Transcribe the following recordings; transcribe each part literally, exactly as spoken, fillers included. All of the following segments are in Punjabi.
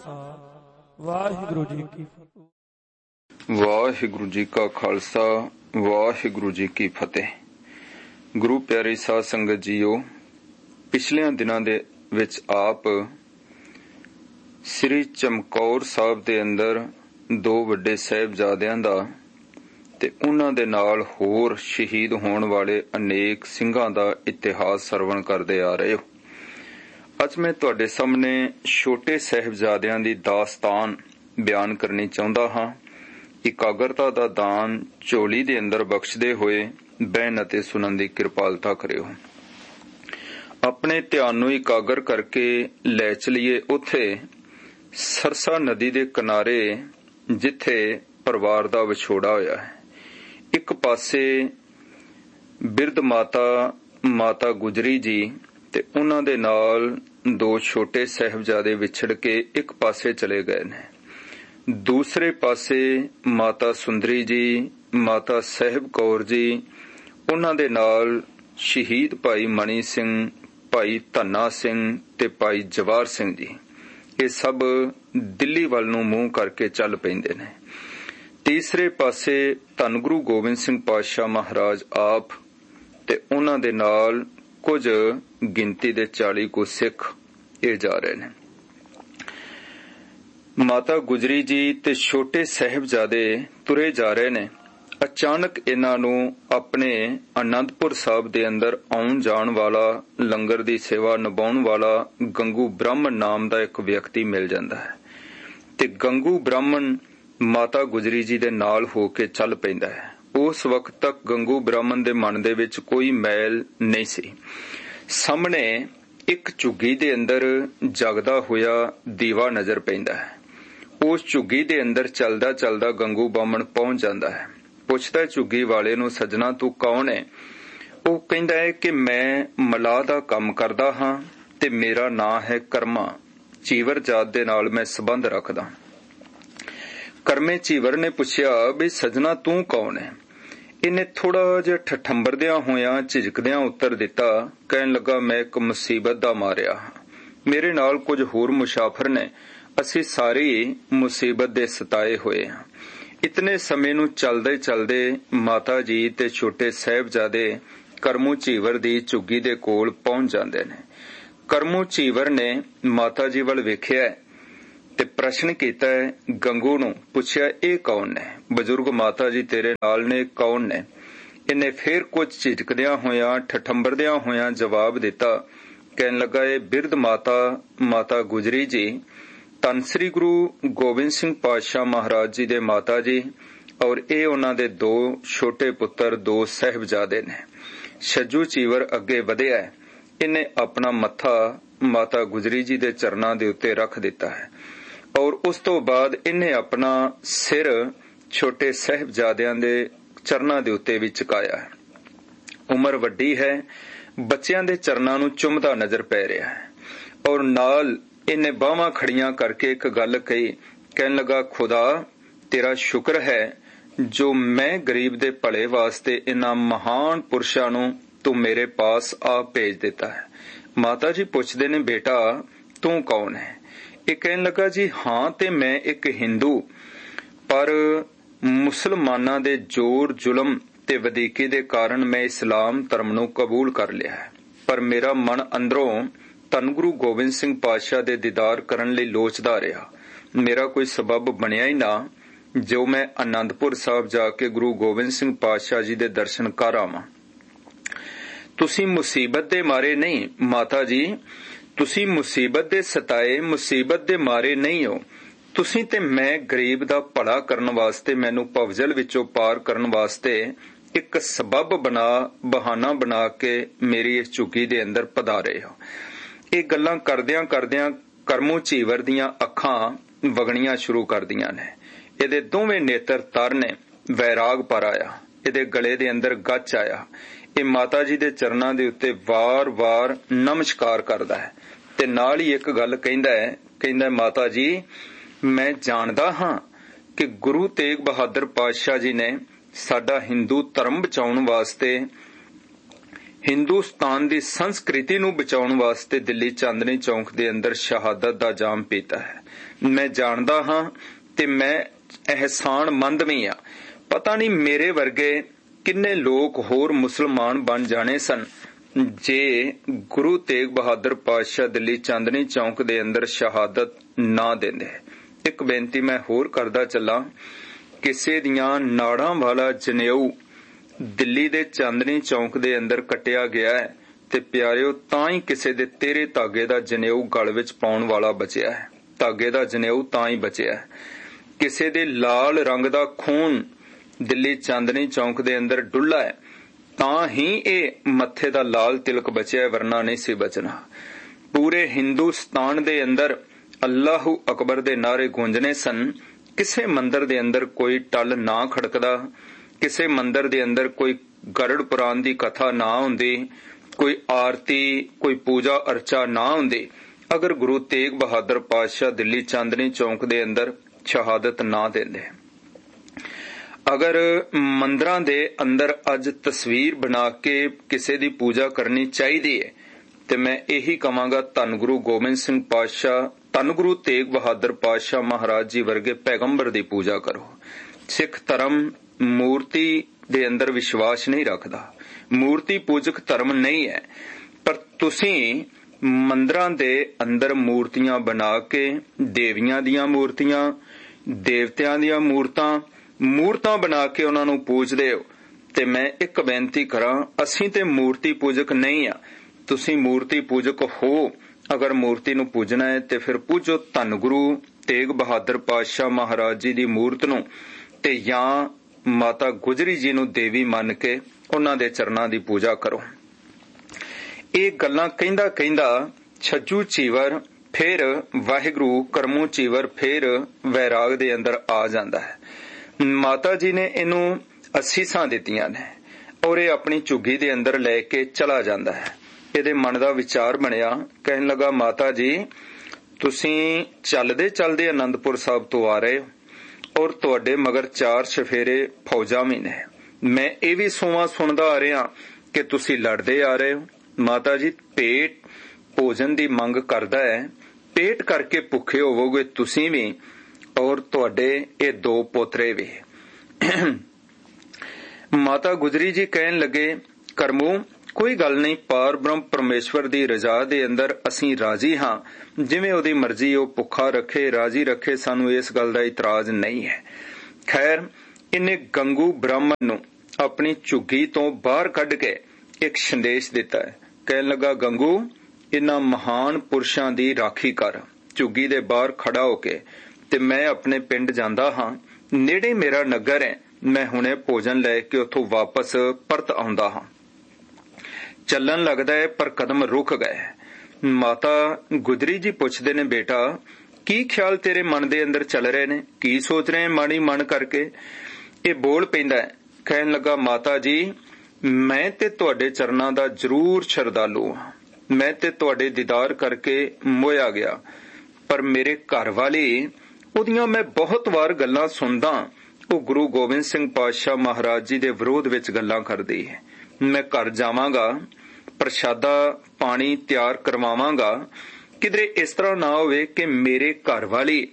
ਵਾਹਿਗੁਰੂ ਜੀ ਕੀ ਫਤਿਹ। ਵਾਹਿਗੁਰੂ ਜੀ ਕਾ ਖਾਲਸਾ ਵਾਹਿਗੁਰੂ ਜੀ ਕੀ ਫਤਿਹ। ਗੁਰੂ ਪਿਆਰੀ ਸਾਧ ਸੰਗਤ ਜੀਓ, ਪਿਛਲਿਆਂ ਦਿਨਾਂ ਦੇ ਵਿੱਚ ਆਪ ਸ੍ਰੀ ਚਮਕੌਰ ਸਾਹਿਬ ਦੇ ਅੰਦਰ ਦੋ ਵੱਡੇ ਸਾਹਿਬਜ਼ਾਦਿਆਂ ਦਾ ਤੇ ਉਹਨਾਂ ਦੇ ਨਾਲ ਹੋਰ ਸ਼ਹੀਦ ਹੋਣ ਵਾਲੇ ਅਨੇਕ ਸਿੰਘਾਂ ਦਾ ਇਤਿਹਾਸ ਸਰਵਣ ਕਰਦੇ ਆ ਰਹੇ ਹੋ। ਅੱਜ ਮੈਂ ਤੁਹਾਡੇ ਸਾਹਮਣੇ ਛੋਟੇ ਸਾਹਿਬਜ਼ਾਦਿਆਂ ਦੀ ਦਾਸਤਾਨ ਬਿਆਨ ਕਰਨੀ ਚਾਹੁੰਦਾ ਹਾਂ। ਇਕਾਗਰਤਾ ਦਾ ਦਾਨ ਝੋਲੀ ਦੇ ਅੰਦਰ ਬਖਸ਼ਦੇ ਹੋਏ ਬਹਿਣ ਅਤੇ ਸੁਣਨ ਦੀ ਕਿਰਪਾਲਤਾ ਕਰਿਓ। ਆਪਣੇ ਧਿਆਨ ਨੂੰ ਇਕਾਗਰ ਕਰਕੇ ਲੈ ਚਲੀਏ ਉੱਥੇ ਸਰਸਾ ਨਦੀ ਦੇ ਕਿਨਾਰੇ ਜਿੱਥੇ ਪਰਿਵਾਰ ਦਾ ਵਿਛੋੜਾ ਹੋਇਆ ਹੈ। ਇੱਕ ਪਾਸੇ ਬਿਰਧ ਮਾਤਾ ਮਾਤਾ ਗੁਜਰੀ ਜੀ ਤੇ ਉਹਨਾਂ ਦੇ ਨਾਲ ਦੋ ਛੋਟੇ ਸਾਹਿਬਜ਼ਾਦੇ ਵਿਛੜ ਕੇ ਇੱਕ ਪਾਸੇ ਚਲੇ ਗਏ ਨੇ। ਦੂਸਰੇ ਪਾਸੇ ਮਾਤਾ ਸੁੰਦਰੀ ਜੀ, ਮਾਤਾ ਸਾਹਿਬ ਕੌਰ ਜੀ, ਉਹਨਾਂ ਦੇ ਨਾਲ ਸ਼ਹੀਦ ਭਾਈ ਮਣੀ ਸਿੰਘ, ਭਾਈ ਧੰਨਾ ਸਿੰਘ ਤੇ ਭਾਈ ਜਵਾਰ ਸਿੰਘ ਜੀ, ਇਹ ਸਭ ਦਿੱਲੀ ਵੱਲ ਨੂੰ ਮੂੰਹ ਕਰਕੇ ਚੱਲ ਪੈਂਦੇ ਨੇ। ਤੀਸਰੇ ਪਾਸੇ ਧੰਨ ਗੁਰੂ ਗੋਬਿੰਦ ਸਿੰਘ ਪਾਤਸ਼ਾਹ ਮਹਾਰਾਜ ਆਪ ਤੇ ਉਹਨਾਂ ਦੇ ਨਾਲ ਕੁਝ ਗਿਣਤੀ ਦੇ ਚਾਲੀ ਕੁ ਸਿੱਖ ਇਹ ਜਾ ਰਹੇ ਨੇ। ਮਾਤਾ ਗੁਜਰੀ ਜੀ ਤੇ ਛੋਟੇ ਸਾਹਿਬਜ਼ਾਦੇ ਤੁਰੇ ਜਾ ਰਹੇ ਨੇ। ਅਚਾਨਕ ਇਹਨਾਂ ਨੂੰ ਆਪਣੇ ਅਨੰਦਪੁਰ ਸਾਹਿਬ ਦੇ ਅੰਦਰ ਆਉਣ ਜਾਣ ਵਾਲਾ, ਲੰਗਰ ਦੀ ਸੇਵਾ ਨਿਭਾਉਣ ਵਾਲਾ ਗੰਗੂ ਬ੍ਰਾਹਮਣ ਨਾਮ ਦਾ ਇੱਕ ਵਿਅਕਤੀ ਮਿਲ ਜਾਂਦਾ ਹੈ ਤੇ ਗੰਗੂ ਬ੍ਰਾਹਮਣ ਮਾਤਾ ਗੁਜਰੀ ਜੀ ਦੇ ਨਾਲ ਹੋ ਕੇ ਚੱਲ ਪੈਂਦਾ ਹੈ। ਉਸ ਵਕਤ ਤੱਕ ਗੰਗੂ ਬ੍ਰਾਹਮਣ ਦੇ ਮਨ ਦੇ ਵਿੱਚ ਕੋਈ ਮੈਲ ਨਹੀਂ ਸੀ। ਸਾਹਮਣੇ ਇੱਕ ਝੁੱਗੀ ਦੇ ਅੰਦਰ ਜਗਦਾ ਹੋਇਆ ਦੀਵਾ ਨਜ਼ਰ ਪੈਂਦਾ ਹੈ। ਉਸ ਝੁੱਗੀ ਦੇ ਅੰਦਰ ਚੱਲਦਾ ਚੱਲਦਾ ਗੰਗੂ ਬ੍ਰਾਹਮਣ ਪਹੁੰਚ ਜਾਂਦਾ ਹੈ। ਪੁੱਛਦਾ ਝੁੱਗੀ ਵਾਲੇ ਨੂੰ, ਸੱਜਣਾ ਤੂੰ ਕੌਣ ਹੈ? ਉਹ ਕਹਿੰਦਾ ਹੈ ਕਿ ਮੈਂ ਮਲਾਹ ਦਾ ਕੰਮ ਕਰਦਾ ਹਾਂ ਤੇ ਮੇਰਾ ਨਾਂ ਹੈ ਕਰਮਾ। ਚੀਵਰ ਜਾਤ ਦੇ ਨਾਲ ਮੈਂ ਸੰਬੰਧ ਰੱਖਦਾ। ਕਰਮੇ ਚੀਵਰ ਨੇ ਪੁੱਛਿਆ ਵੀ ਸੱਜਣਾ ਤੂੰ ਕੌਣ ਹੈ? ਇਹਨੇ ਥੋੜਾ ਜਿਹਾ ਠਠੰਬਰਦਿਆਂ ਹੋਇਆਂ ਝਿਜਕਦਿਆਂ ਉੱਤਰ ਦਿੱਤਾ, ਕਹਿਣ ਲੱਗਾ ਮੈਂ ਇੱਕ ਮੁਸੀਬਤ ਦਾ ਮਾਰਿਆ ਹਾਂ। ਮੇਰੇ ਨਾਲ ਕੁਝ ਹੋਰ ਮੁਸਾਫਰ ਨੇ, ਅਸੀਂ ਸਾਰੇ ਮੁਸੀਬਤ ਦੇ ਸਤਾਏ ਹੋਏ ਹਾਂ। ਇਤਨੇ ਸਮੇਂ ਨੂੰ ਚਲਦੇ ਚਲਦੇ ਮਾਤਾ ਜੀ ਤੇ ਛੋਟੇ ਸਾਹਿਬਜ਼ਾਦੇ ਕਰਮੂ ਚੀਵਰ ਦੀ ਝੁੱਗੀ ਦੇ ਕੋਲ ਪਹੁੰਚ ਜਾਂਦੇ ਨੇ। ਕਰਮੂ ਚੀਵਰ ਨੇ ਮਾਤਾ ਜੀ ਵੱਲ ਵੇਖਿਆ ਤੇ ਪ੍ਰਸ਼ਨ ਕੀਤਾ, ਗੰਗੂ ਨੂੰ ਪੁੱਛਿਆ ਇਹ ਕੌਣ ਨੇ? ਬਜ਼ੁਰਗ ਮਾਤਾ ਜੀ ਤੇਰੇ ਨਾਲ ਨੇ, ਕੌਣ ਨੇ? ਇਹਨੇ ਫੇਰ ਕੁਝ ਝਿਜਕਦਿਆਂ ਹੋਇਆਂ ਠਠੰਬਰਦਿਆਂ ਹੋਇਆਂ ਜਵਾਬ ਦਿੱਤਾ, ਕਹਿਣ ਲੱਗਾ ਇਹ ਬਿਰਧ ਮਾਤਾ ਮਾਤਾ ਗੁਜਰੀ ਜੀ ਧੰਨ ਸ੍ਰੀ ਗੁਰੂ ਗੋਬਿੰਦ ਸਿੰਘ ਪਾਤਸ਼ਾਹ ਮਹਾਰਾਜ ਜੀ ਦੇ ਮਾਤਾ ਜੀ, ਔਰ ਇਹ ਉਹਨਾਂ ਦੇ ਦੋ ਛੋਟੇ ਪੁੱਤਰ ਦੋ ਸਾਹਿਬਜ਼ਾਦੇ ਨੇ। ਛੱਜੂ ਚੀਵਰ ਅੱਗੇ ਵਧਿਆ, ਇਹਨੇ ਆਪਣਾ ਮੱਥਾ ਮਾਤਾ ਗੁਜਰੀ ਜੀ ਦੇ ਚਰਨਾਂ ਦੇ ਉੱਤੇ ਰੱਖ ਦਿੱਤਾ ਹੈ ਔਰ ਉਸ ਤੋਂ ਬਾਅਦ ਇਹਨੇ ਆਪਣਾ ਸਿਰ ਛੋਟੇ ਸਾਹਿਬਜ਼ਾਦਿਆਂ ਦੇ ਚਰਨਾਂ ਦੇ ਉੱਤੇ ਵੀ ਝੁਕਾਇਆ ਹੈ। ਉਮਰ ਵੱਡੀ ਹੈ, ਬੱਚਿਆਂ ਦੇ ਚਰਨਾਂ ਨੂੰ ਚੁੰਮਦਾ ਨਜ਼ਰ ਪੈ ਰਿਹਾ ਹੈ ਔਰ ਨਾਲ ਇਹਨੇ ਬਾਹਾਂ ਖੜੀਆਂ ਕਰਕੇ ਇੱਕ ਗੱਲ ਕਹੀ, ਕਹਿਣ ਲੱਗਾ ਖੁਦਾ ਤੇਰਾ ਸ਼ੁਕਰ ਹੈ ਜੋ ਮੈਂ ਗਰੀਬ ਦੇ ਭਲੇ ਵਾਸਤੇ ਇਹਨਾਂ ਮਹਾਨ ਪੁਰਸ਼ਾਂ ਨੂੰ ਤੂੰ ਮੇਰੇ ਪਾਸ ਆ ਭੇਜ ਦਿੱਤਾ ਹੈ। ਮਾਤਾ ਜੀ ਪੁੱਛਦੇ ਨੇ ਬੇਟਾ ਤੂੰ ਕੌਣ ਹੈ? ਇਹ ਕਹਿਣ ਲੱਗਾ ਜੀ ਹਾਂ ਤੇ ਮੈਂ ਇੱਕ ਹਿੰਦੂ, ਪਰ ਮੁਸਲਮਾਨਾਂ ਦੇ ਜ਼ੋਰ ਜ਼ੁਲਮ ਤੇ ਵਧੀਕੀ ਦੇ ਕਾਰਨ ਮੈਂ ਇਸਲਾਮ ਧਰਮ ਨੂੰ ਕਬੂਲ ਕਰ ਲਿਆ ਹੈ, ਪਰ ਮੇਰਾ ਮਨ ਅੰਦਰੋਂ ਧੰਨ ਗੁਰੂ ਗੋਬਿੰਦ ਸਿੰਘ ਪਾਤਸ਼ਾਹ ਦੇ ਦੀਦਾਰ ਕਰਨ ਲਈ ਲੋਚਦਾ ਰਿਹਾ। ਮੇਰਾ ਕੋਈ ਸਬਬ ਬਣਿਆ ਹੀ ਨਾ ਜੋ ਮੈਂ ਅਨੰਦਪੁਰ ਸਾਹਿਬ ਜਾ ਕੇ ਗੁਰੂ ਗੋਬਿੰਦ ਸਿੰਘ ਪਾਤਸ਼ਾਹ ਜੀ ਦੇ ਦਰਸ਼ਨ ਕਰ ਆਵਾਂ। ਤੁਸੀਂ ਮੁਸੀਬਤ ਦੇ ਮਾਰੇ ਨਹੀਂ ਮਾਤਾ ਜੀ, ਤੁਸੀਂ ਮੁਸੀਬਤ ਦੇ ਸਤਾਏ ਮੁਸੀਬਤ ਦੇ ਮਾਰੇ ਨਹੀਂ ਹੋ। ਤੁਸੀਂ ਤੇ ਮੈਂ ਗਰੀਬ ਦਾ ਭਲਾ ਕਰਨ ਵਾਸਤੇ, ਮੈਨੂੰ ਭਵਜਲ ਵਿੱਚੋਂ ਪਾਰ ਕਰਨ ਵਾਸਤੇ ਇੱਕ ਸਬਬ ਬਣਾ ਬਹਾਨਾ ਬਣਾ ਕੇ ਮੇਰੀ ਇਸ ਝੁੱਗੀ ਦੇ ਅੰਦਰ ਪਧਾਰੇ ਹੋ। ਇਹ ਗੱਲਾਂ ਕਰਦਿਆਂ ਕਰਦਿਆਂ ਕਰਮੂ ਚੀਵਰ ਦੀਆਂ ਅੱਖਾਂ ਵਗਣੀਆਂ ਸ਼ੁਰੂ ਕਰਦੀਆਂ ਨੇ। ਇਹਦੇ ਦੋਵੇਂ ਨੇਤਰ ਤਰ ਨੇ, ਵੈਰਾਗ ਪਰ ਆਇਆ, ਇਹਦੇ ਗਲੇ ਦੇ ਅੰਦਰ ਗੱਚ ਆਇਆ। ਇਹ ਮਾਤਾ ਜੀ ਦੇ ਚਰਨਾਂ ਦੇ ਉੱਤੇ ਵਾਰ-ਵਾਰ ਨਮਸਕਾਰ ਕਰਦਾ ਹੈ ਤੇ ਨਾਲ ਹੀ ਇੱਕ ਗੱਲ ਕਹਿੰਦਾ ਹੈ, ਕਹਿੰਦਾ ਮਾਤਾ ਜੀ ਮੈਂ ਜਾਣਦਾ ਹਾਂ ਕਿ ਗੁਰੂ ਤੇਗ ਬਹਾਦਰ ਪਾਤਸ਼ਾਹ ਜੀ ਨੇ ਸਾਡਾ ਹਿੰਦੂ ਧਰਮ ਬਚਾਉਣ ਵਾਸਤੇ ਹਿੰਦੁਸਤਾਨ ਦੀ ਸੰਸਕ੍ਰਿਤੀ ਨੂੰ ਬਚਾਉਣ ਵਾਸਤੇ ਦਿੱਲੀ ਚਾਂਦਨੀ ਚੌਂਕ ਦੇ ਅੰਦਰ ਸ਼ਹਾਦਤ ਦਾ ਜਾਮ ਪੀਤਾ ਹੈ। ਮੈਂ ਜਾਣਦਾ ਹਾਂ ਤੇ ਮੈਂ ਅਹਿਸਾਨਮੰਦ ਵੀ ਹਾਂ। ਪਤਾ ਨਹੀਂ ਮੇਰੇ ਵਰਗੇ ਕਿੰਨੇ ਲੋਕ ਹੋਰ ਮੁਸਲਮਾਨ ਬਣ ਜਾਣੇ ਸਨ ਜੇ ਗੁਰੂ ਤੇਗ ਬਹਾਦਰ ਪਾਤਸ਼ਾਹ ਦਿੱਲੀ ਚਾਂਦਨੀ ਚੌਂਕ ਦੇ ਅੰਦਰ ਸ਼ਹਾਦਤ ਨਾ ਦਿੰਦੇ। ਇੱਕ ਬੇਨਤੀ ਮੈਂ ਹੋਰ ਕਰਦਾ ਚੱਲਾਂ, ਕਿਸੇ ਦੀਆਂ ਨਾੜਾਂ ਵਾਲਾ ਜਨੇਊ ਦਿੱਲੀ ਦੇ ਚਾਂਦਨੀ ਚੌਂਕ ਦੇ ਅੰਦਰ ਕੱਟਿਆ ਗਿਆ ਹੈ ਤੇ ਪਿਆਰਿਓ ਤਾਂ ਹੀ ਕਿਸੇ ਦੇ ਤੇਰੇ ਧਾਗੇ ਦਾ ਜਨੇਊ ਗਲ ਵਿੱਚ ਪਾਉਣ ਵਾਲਾ ਬਚਿਆ ਹੈ। ਧਾਗੇ ਦਾ ਜਨੇਊ ਤਾਂ ਹੀ ਬਚਿਆ ਹੈ। ਕਿਸੇ ਦੇ ਲਾਲ ਰੰਗ ਦਾ ਖੂਨ ਦਿੱਲੀ ਚਾਂਦਨੀ ਚੌਂਕ ਦੇ ਅੰਦਰ ਡੁੱਲਾ ਹੈ ਤਾਂ ਹੀ ਇਹ ਮੱਥੇ ਦਾ ਲਾਲ ਤਿਲਕ ਬਚਿਆ, ਵਰਨਾ ਨਹੀਂ ਸੀ ਬਚਣਾ। ਪੂਰੇ ਹਿੰਦੁਸਤਾਨ ਦੇ ਅੰਦਰ ਅੱਲਾਹੂ ਅਕਬਰ ਦੇ ਨਾਰੇ ਗੂੰਜਣੇ ਸਨ। ਕਿਸੇ ਮੰਦਰ ਦੇ ਅੰਦਰ ਕੋਈ ਟੱਲ ਨਾ ਖੜਕਦਾ, ਕਿਸੇ ਮੰਦਰ ਦੇ ਅੰਦਰ ਕੋਈ ਗਰੜ ਪੁਰਾਣ ਦੀ ਕਥਾ ਨਾ ਹੁੰਦੀ, ਕੋਈ ਆਰਤੀ, ਕੋਈ ਪੂਜਾ ਅਰਚਾ ਨਾ ਹੁੰਦੀ, ਅਗਰ ਗੁਰੂ ਤੇਗ ਬਹਾਦਰ ਪਾਤਸ਼ਾਹ ਦਿੱਲੀ ਚਾਂਦਨੀ ਚੌਂਕ ਦੇ ਅੰਦਰ ਸ਼ਹਾਦਤ ਨਾ ਦਿੰਦੇ। ਅਗਰ ਮੰਦਰਾਂ ਦੇ ਅੰਦਰ ਅੱਜ ਤਸਵੀਰ ਬਣਾ ਕੇ ਕਿਸੇ ਦੀ ਪੂਜਾ ਕਰਨੀ ਚਾਹੀਦੀ ਹੈ ਤੇ ਮੈਂ ਇਹੀ ਕਹਾਂਗਾ, ਧੰਨ ਗੁਰੂ ਗੋਬਿੰਦ ਸਿੰਘ ਪਾਤਸ਼ਾਹ, ਧੰਨ ਗੁਰੂ ਤੇਗ ਬਹਾਦਰ ਪਾਤਸ਼ਾਹ ਮਹਾਰਾਜ ਜੀ ਵਰਗੇ ਪੈਗੰਬਰ ਦੀ ਪੂਜਾ ਕਰੋ। ਸਿੱਖ ਧਰਮ ਮੂਰਤੀ ਦੇ ਅੰਦਰ ਵਿਸ਼ਵਾਸ ਨਹੀਂ ਰੱਖਦਾ, ਮੂਰਤੀ ਪੂਜਕ ਧਰਮ ਨਹੀਂ ਹੈ। ਪਰ ਤੁਸੀਂ ਮੰਦਰਾਂ ਦੇ ਅੰਦਰ ਮੂਰਤੀਆਂ ਬਣਾ ਕੇ, ਦੇਵੀਆਂ ਦੀਆਂ ਮੂਰਤੀਆਂ, ਦੇਵਤਿਆਂ ਦੀਆਂ ਮੂਰਤਾਂ ਮੂਰਤਾਂ ਬਣਾ ਕੇ ਉਹਨਾਂ ਨੂੰ ਪੂਜਦੇ ਹੋ। ਤੇ ਮੈਂ ਇੱਕ ਬੇਨਤੀ ਕਰਾਂ, ਅਸੀਂ ਤੇ ਮੂਰਤੀ ਪੂਜਕ ਨਹੀਂ ਆ, ਤੁਸੀਂ ਮੂਰਤੀ ਪੂਜਕ ਹੋ। ਅਗਰ ਮੂਰਤੀ ਨੂੰ ਪੂਜਣਾ ਹੈ ਤੇ ਫਿਰ ਪੂਜੋ ਧੰਨ ਗੁਰੂ ਤੇਗ ਬਹਾਦਰ ਪਾਤਸ਼ਾਹ ਮਹਾਰਾਜ ਜੀ ਦੀ ਮੂਰਤ ਨੂੰ, ਤੇ ਜਾਂ ਮਾਤਾ ਗੁਜਰੀ ਜੀ ਨੂੰ ਦੇਵੀ ਮੰਨ ਕੇ ਉਹਨਾਂ ਦੇ ਚਰਨਾਂ ਦੀ ਪੂਜਾ ਕਰੋ। ਇਹ ਗੱਲਾਂ ਕਹਿੰਦਾ ਕਹਿੰਦਾ ਛੱਜੂ ਚੀਵਰ ਫਿਰ ਵਾਹਿਗੁਰੂ ਕਰਮੂ ਚੀਵਰ ਫਿਰ ਵੈਰਾਗ ਦੇ ਅੰਦਰ ਆ ਜਾਂਦਾ ਹੈ। ਮਾਤਾ ਜੀ ਨੇ ਇਹਨੂੰ ਅਸੀਸਾਂ ਦਿੱਤੀਆਂ ਨੇ ਔਰ ਇਹ ਆਪਣੀ ਝੁੱਗੀ ਦੇ ਅੰਦਰ ਲੈ ਕੇ ਚਲਾ ਜਾਂਦਾ ਹੈ। ਇਹਦੇ ਮਨ ਦਾ ਵਿਚਾਰ ਬਣਿਆ, ਕਹਿਣ ਲੱਗਾ, ਮਾਤਾ ਜੀ ਤੁਸੀਂ ਚੱਲਦੇ ਚੱਲਦੇ ਅਨੰਦਪੁਰ ਸਾਹਿਬ ਤੋਂ ਆ ਰਹੇ ਹੋ ਔਰ ਤੁਹਾਡੇ ਮਗਰ ਚਾਰ ਚਫੇਰੇ ਫੌਜਾਂ ਵੀ ਨੇ। ਮੈਂ ਇਹ ਵੀ ਸੋਵਾਂ ਸੁਣਦਾ ਆ ਰਿਹਾ ਕਿ ਤੁਸੀਂ ਲੜਦੇ ਆ ਰਹੇ ਹੋ। ਮਾਤਾ ਜੀ ਪੇਟ ਭੋਜਨ ਦੀ ਮੰਗ ਕਰਦਾ ਹੈ, ਪੇਟ ਕਰਕੇ ਭੁੱਖੇ ਹੋਵੋਗੇ ਤੁਸੀਂ ਵੀ ਔਰ ਤੁਹਾਡੇ ਇਹ ਦੋ ਪੋਤਰੇ ਵੀ। ਮਾਤਾ ਗੁਜਰੀ ਜੀ ਕਹਿਣ ਲੱਗੇ, ਕਰਮੂ ਕੋਈ ਗੱਲ ਨਹੀਂ, ਪਾਰ ਬ੍ਰਹਮ ਪਰਮੇਸ਼ਵਰ ਦੀ ਰਜ਼ਾ ਦੇ ਅੰਦਰ ਅਸੀਂ ਰਾਜੀ ਹਾਂ, ਜਿਵੇਂ ਉਹਦੀ ਮਰਜ਼ੀ ਉਹ ਭੁੱਖਾ ਰੱਖੇ ਰਾਜੀ ਰੱਖੇ, ਸਾਨੂੰ ਇਸ ਗੱਲ ਦਾ ਇਤਰਾਜ਼ ਨਹੀਂ ਹੈ। ਖੈਰ ਇਹਨੇ ਗੰਗੂ ਬ੍ਰਾਹਮਣ ਨੂੰ ਆਪਣੀ ਝੁੱਗੀ ਤੋਂ ਬਾਹਰ ਕੱਢ ਕੇ ਇੱਕ ਸੰਦੇਸ਼ ਦਿੱਤਾ ਹੈ। ਕਹਿਣ ਲੱਗਾ, ਗੰਗੂ ਇਹਨਾਂ ਮਹਾਨ ਪੁਰਸ਼ਾਂ ਦੀ ਰਾਖੀ ਕਰ ਝੁੱਗੀ ਦੇ ਬਾਹਰ ਖੜਾ ਹੋ ਕੇ, ਤੇ ਮੈਂ ਆਪਣੇ ਪਿੰਡ ਜਾਂਦਾ ਹਾਂ, ਨੇੜੇ ਮੇਰਾ ਨਗਰ ਹੈ, ਮੈਂ ਹੁਣੇ ਭੋਜਨ ਲੈ ਕੇ ਉੱਥੋਂ ਵਾਪਸ ਪਰਤ ਆਉਂਦਾ ਹਾਂ। ਚੱਲਣ ਲੱਗਦਾ ਹੈ ਪਰ ਕਦਮ ਰੁਕ ਗਏ। ਮਾਤਾ ਗੁਜਰੀ ਜੀ ਪੁੱਛਦੇ ਨੇ, ਬੇਟਾ ਕੀ ਖਿਆਲ ਤੇਰੇ ਮਨ ਦੇ ਅੰਦਰ ਚੱਲ ਰਹੇ ਨੇ, ਕੀ ਸੋਚ ਰਹੇ ਮਾਣੀ ਮਨ ਕਰਕੇ? ਇਹ ਬੋਲ ਪੈਂਦਾ ਹੈ, ਕਹਿਣ ਲੱਗਾ, ਮਾਤਾ ਜੀ ਮੈਂ ਤੇ ਤੁਹਾਡੇ ਚਰਨਾਂ ਦਾ ਜ਼ਰੂਰ ਸ਼ਰਧਾਲੂ ਹਾਂ, ਮੈਂ ਤੇ ਤੁਹਾਡੇ ਦੀਦਾਰ ਕਰਕੇ ਮੋਇਆ ਗਿਆ, ਪਰ ਮੇਰੇ ਘਰ ਵਾਲੀ, ਉਹਦੀਆਂ ਮੈਂ ਬਹੁਤ ਵਾਰ ਗੱਲਾਂ ਸੁਣਦਾ, ਉਹ ਗੁਰੂ ਗੋਬਿੰਦ ਸਿੰਘ ਪਾਤਸ਼ਾਹ ਮਹਾਰਾਜ ਜੀ ਦੇ ਵਿਰੋਧ ਵਿੱਚ ਗੱਲਾਂ ਕਰਦੀ ਹੈ। ਮੈਂ ਘਰ ਜਾਵਾਂਗਾ, ਪ੍ਰਸ਼ਾਦਾ ਪਾਣੀ ਤਿਆਰ ਕਰਵਾਵਾਂਗਾ, ਕਿਧਰੇ ਇਸ ਤਰ੍ਹਾਂ ਨਾ ਹੋਵੇ ਕਿ ਮੇਰੇ ਘਰ ਵਾਲੀ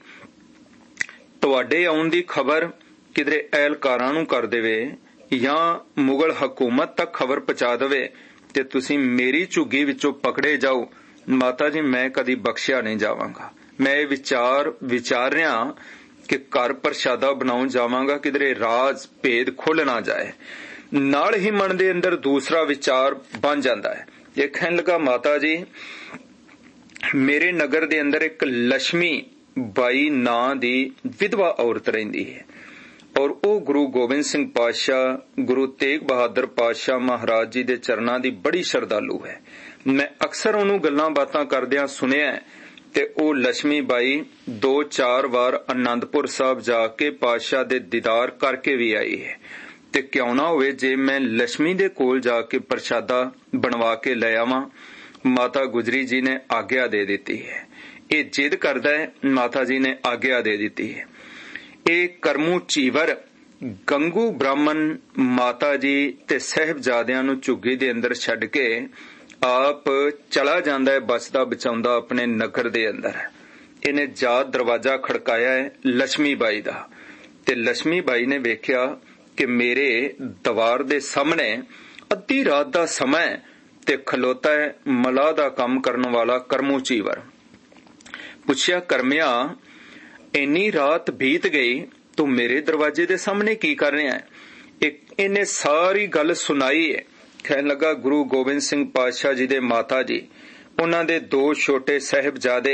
ਤੁਹਾਡੇ ਆਉਣ ਦੀ ਖਬਰ ਕਿਧਰੇ ਅਹਿਲਕਾਰਾਂ ਨੂੰ ਕਰ ਦੇਵੇ ਜਾਂ ਮੁਗਲ ਹਕੂਮਤ ਤੱਕ ਖਬਰ ਪਹੁੰਚਾ ਦੇਵੇ ਤੇ ਤੁਸੀਂ ਮੇਰੀ ਝੁੱਗੀ ਵਿੱਚੋਂ ਪਕੜੇ ਜਾਓ। ਮਾਤਾ ਜੀ ਮੈਂ ਕਦੀ ਬਖਸ਼ਿਆ ਨਹੀਂ ਜਾਵਾਂਗਾ। ਮੈਂ ਇਹ ਵਿਚਾਰ ਵਿਚਾਰ ਰਿਹਾ ਕਿ ਘਰ ਪ੍ਰਸ਼ਾਦਾ ਬਣਾਉਣ ਜਾਵਾਂਗਾ, ਕਿਧਰੇ ਰਾਜ਼ ਭੇਦ ਖੁੱਲ ਨਾ ਜਾਏ। ਨਾਲ ਹੀ ਮਨ ਦੇ ਅੰਦਰ ਦੂਸਰਾ ਵਿਚਾਰ ਬਣ ਜਾਂਦਾ ਹੈ। ਇਹ ਕਹਿਣ ਲੱਗਾ, ਮਾਤਾ ਜੀ ਮੇਰੇ ਨਗਰ ਦੇ ਅੰਦਰ ਇੱਕ ਲక్ష్ਮੀ ਬਾਈ ਨਾਂ ਦੀ ਵਿਧਵਾ ਔਰਤ ਰਹਿੰਦੀ ਹੈ ਔਰ ਉਹ ਗੁਰੂ ਗੋਬਿੰਦ ਸਿੰਘ ਪਾਤਸ਼ਾਹ ਗੁਰੂ ਤੇਗ ਬਹਾਦਰ ਪਾਤਸ਼ਾਹ ਮਹਾਰਾਜ ਜੀ ਦੇ ਚਰਨਾਂ ਦੀ ਬੜੀ ਸ਼ਰਧਾਲੂ ਹੈ। ਮੈਂ ਅਕਸਰ ਉਹਨੂੰ ਗੱਲਾਂ ਬਾਤਾਂ ਕਰਦਿਆਂ ਸੁਣਿਆ ਤੇ ਉਹ ਲక్ష్ਮੀ ਬਾਈ ਦੋ ਚਾਰ ਵਾਰ ਅਨੰਦਪੁਰ ਸਾਹਿਬ ਜਾ ਕੇ ਪਾਤਸ਼ਾਹ ਦੇ ਦੀਦਾਰ ਕਰਕੇ ਵੀ ਆਈ ਹੈ। ਤੇ ਕਿਉਂ ਨਾ ਹੋਵੇ ਜੇ ਮੈਂ ਲక్ష్ਮੀ ਦੇ ਕੋਲ ਜਾ ਕੇ ਪ੍ਰਸ਼ਾਦਾ ਬਣਵਾ ਕੇ ਲੈ ਆਵਾਂ। ਮਾਤਾ ਗੁਜਰੀ ਜੀ ਨੇ ਆਗਿਆ ਦੇ ਦਿੱਤੀ ਹੈ। ਇਹ ਜਿੱਦ ਕਰਦਾ ਹੈ, ਮਾਤਾ ਜੀ ਨੇ ਆਗਿਆ ਦੇ ਦਿੱਤੀ ਹੈ। ਇਹ ਕਰਮੂ ਚੀਵਰ ਗੰਗੂ ਬ੍ਰਾਹਮਣ ਮਾਤਾ ਜੀ ਤੇ ਸਾਹਿਬਜ਼ਾਦਿਆਂ ਨੂੰ ਝੁੱਗੀ ਦੇ ਅੰਦਰ ਛੱਡ ਕੇ ਆਪ ਚਲਾ ਜਾਂਦਾ ਹੈ, ਬਚਦਾ ਬਚਾਉਂਦਾ ਆਪਣੇ ਨਗਰ ਦੇ ਅੰਦਰ। ਇਹਨੇ ਜਾਤ ਦਰਵਾਜ਼ਾ ਖੜਕਾਇਆ ਹੈ ਲక్ష్ਮੀ ਬਾਈ ਦਾ, ਤੇ ਲక్ష్ਮੀ ਬਾਈ ਨੇ ਵੇਖਿਆ ਕਿ ਮੇਰੇ ਦੀਵਾਰ ਦੇ ਸਾਹਮਣੇ ਅੱਧੀ ਰਾਤ ਦਾ ਸਮਾਂ ਤੇ ਖਲੋਤਾ ਹੈ ਮਲਾਹ ਦਾ ਕੰਮ ਕਰਨ ਵਾਲਾ ਕਰਮੂ ਚੀਵਰ। ਪੁੱਛਿਆ, ਕਰਮਿਆ ਇੰਨੀ ਰਾਤ ਬੀਤ ਗਈ, ਤੂੰ ਮੇਰੇ ਦਰਵਾਜ਼ੇ ਦੇ ਸਾਹਮਣੇ ਕੀ ਕਰ ਰਿਹਾ ਹੈ? ਇਹਨੇ ਸਾਰੀ ਗੱਲ ਸੁਣਾਈ ਹੈ। ਕਹਿਣ ਲੱਗਾ, ਗੁਰੂ ਗੋਬਿੰਦ ਸਿੰਘ ਪਾਤਸ਼ਾਹ ਜੀ ਦੇ ਮਾਤਾ ਜੀ, ਉਹਨਾਂ ਦੇ ਦੋ ਛੋਟੇ ਸਾਹਿਬਜ਼ਾਦੇ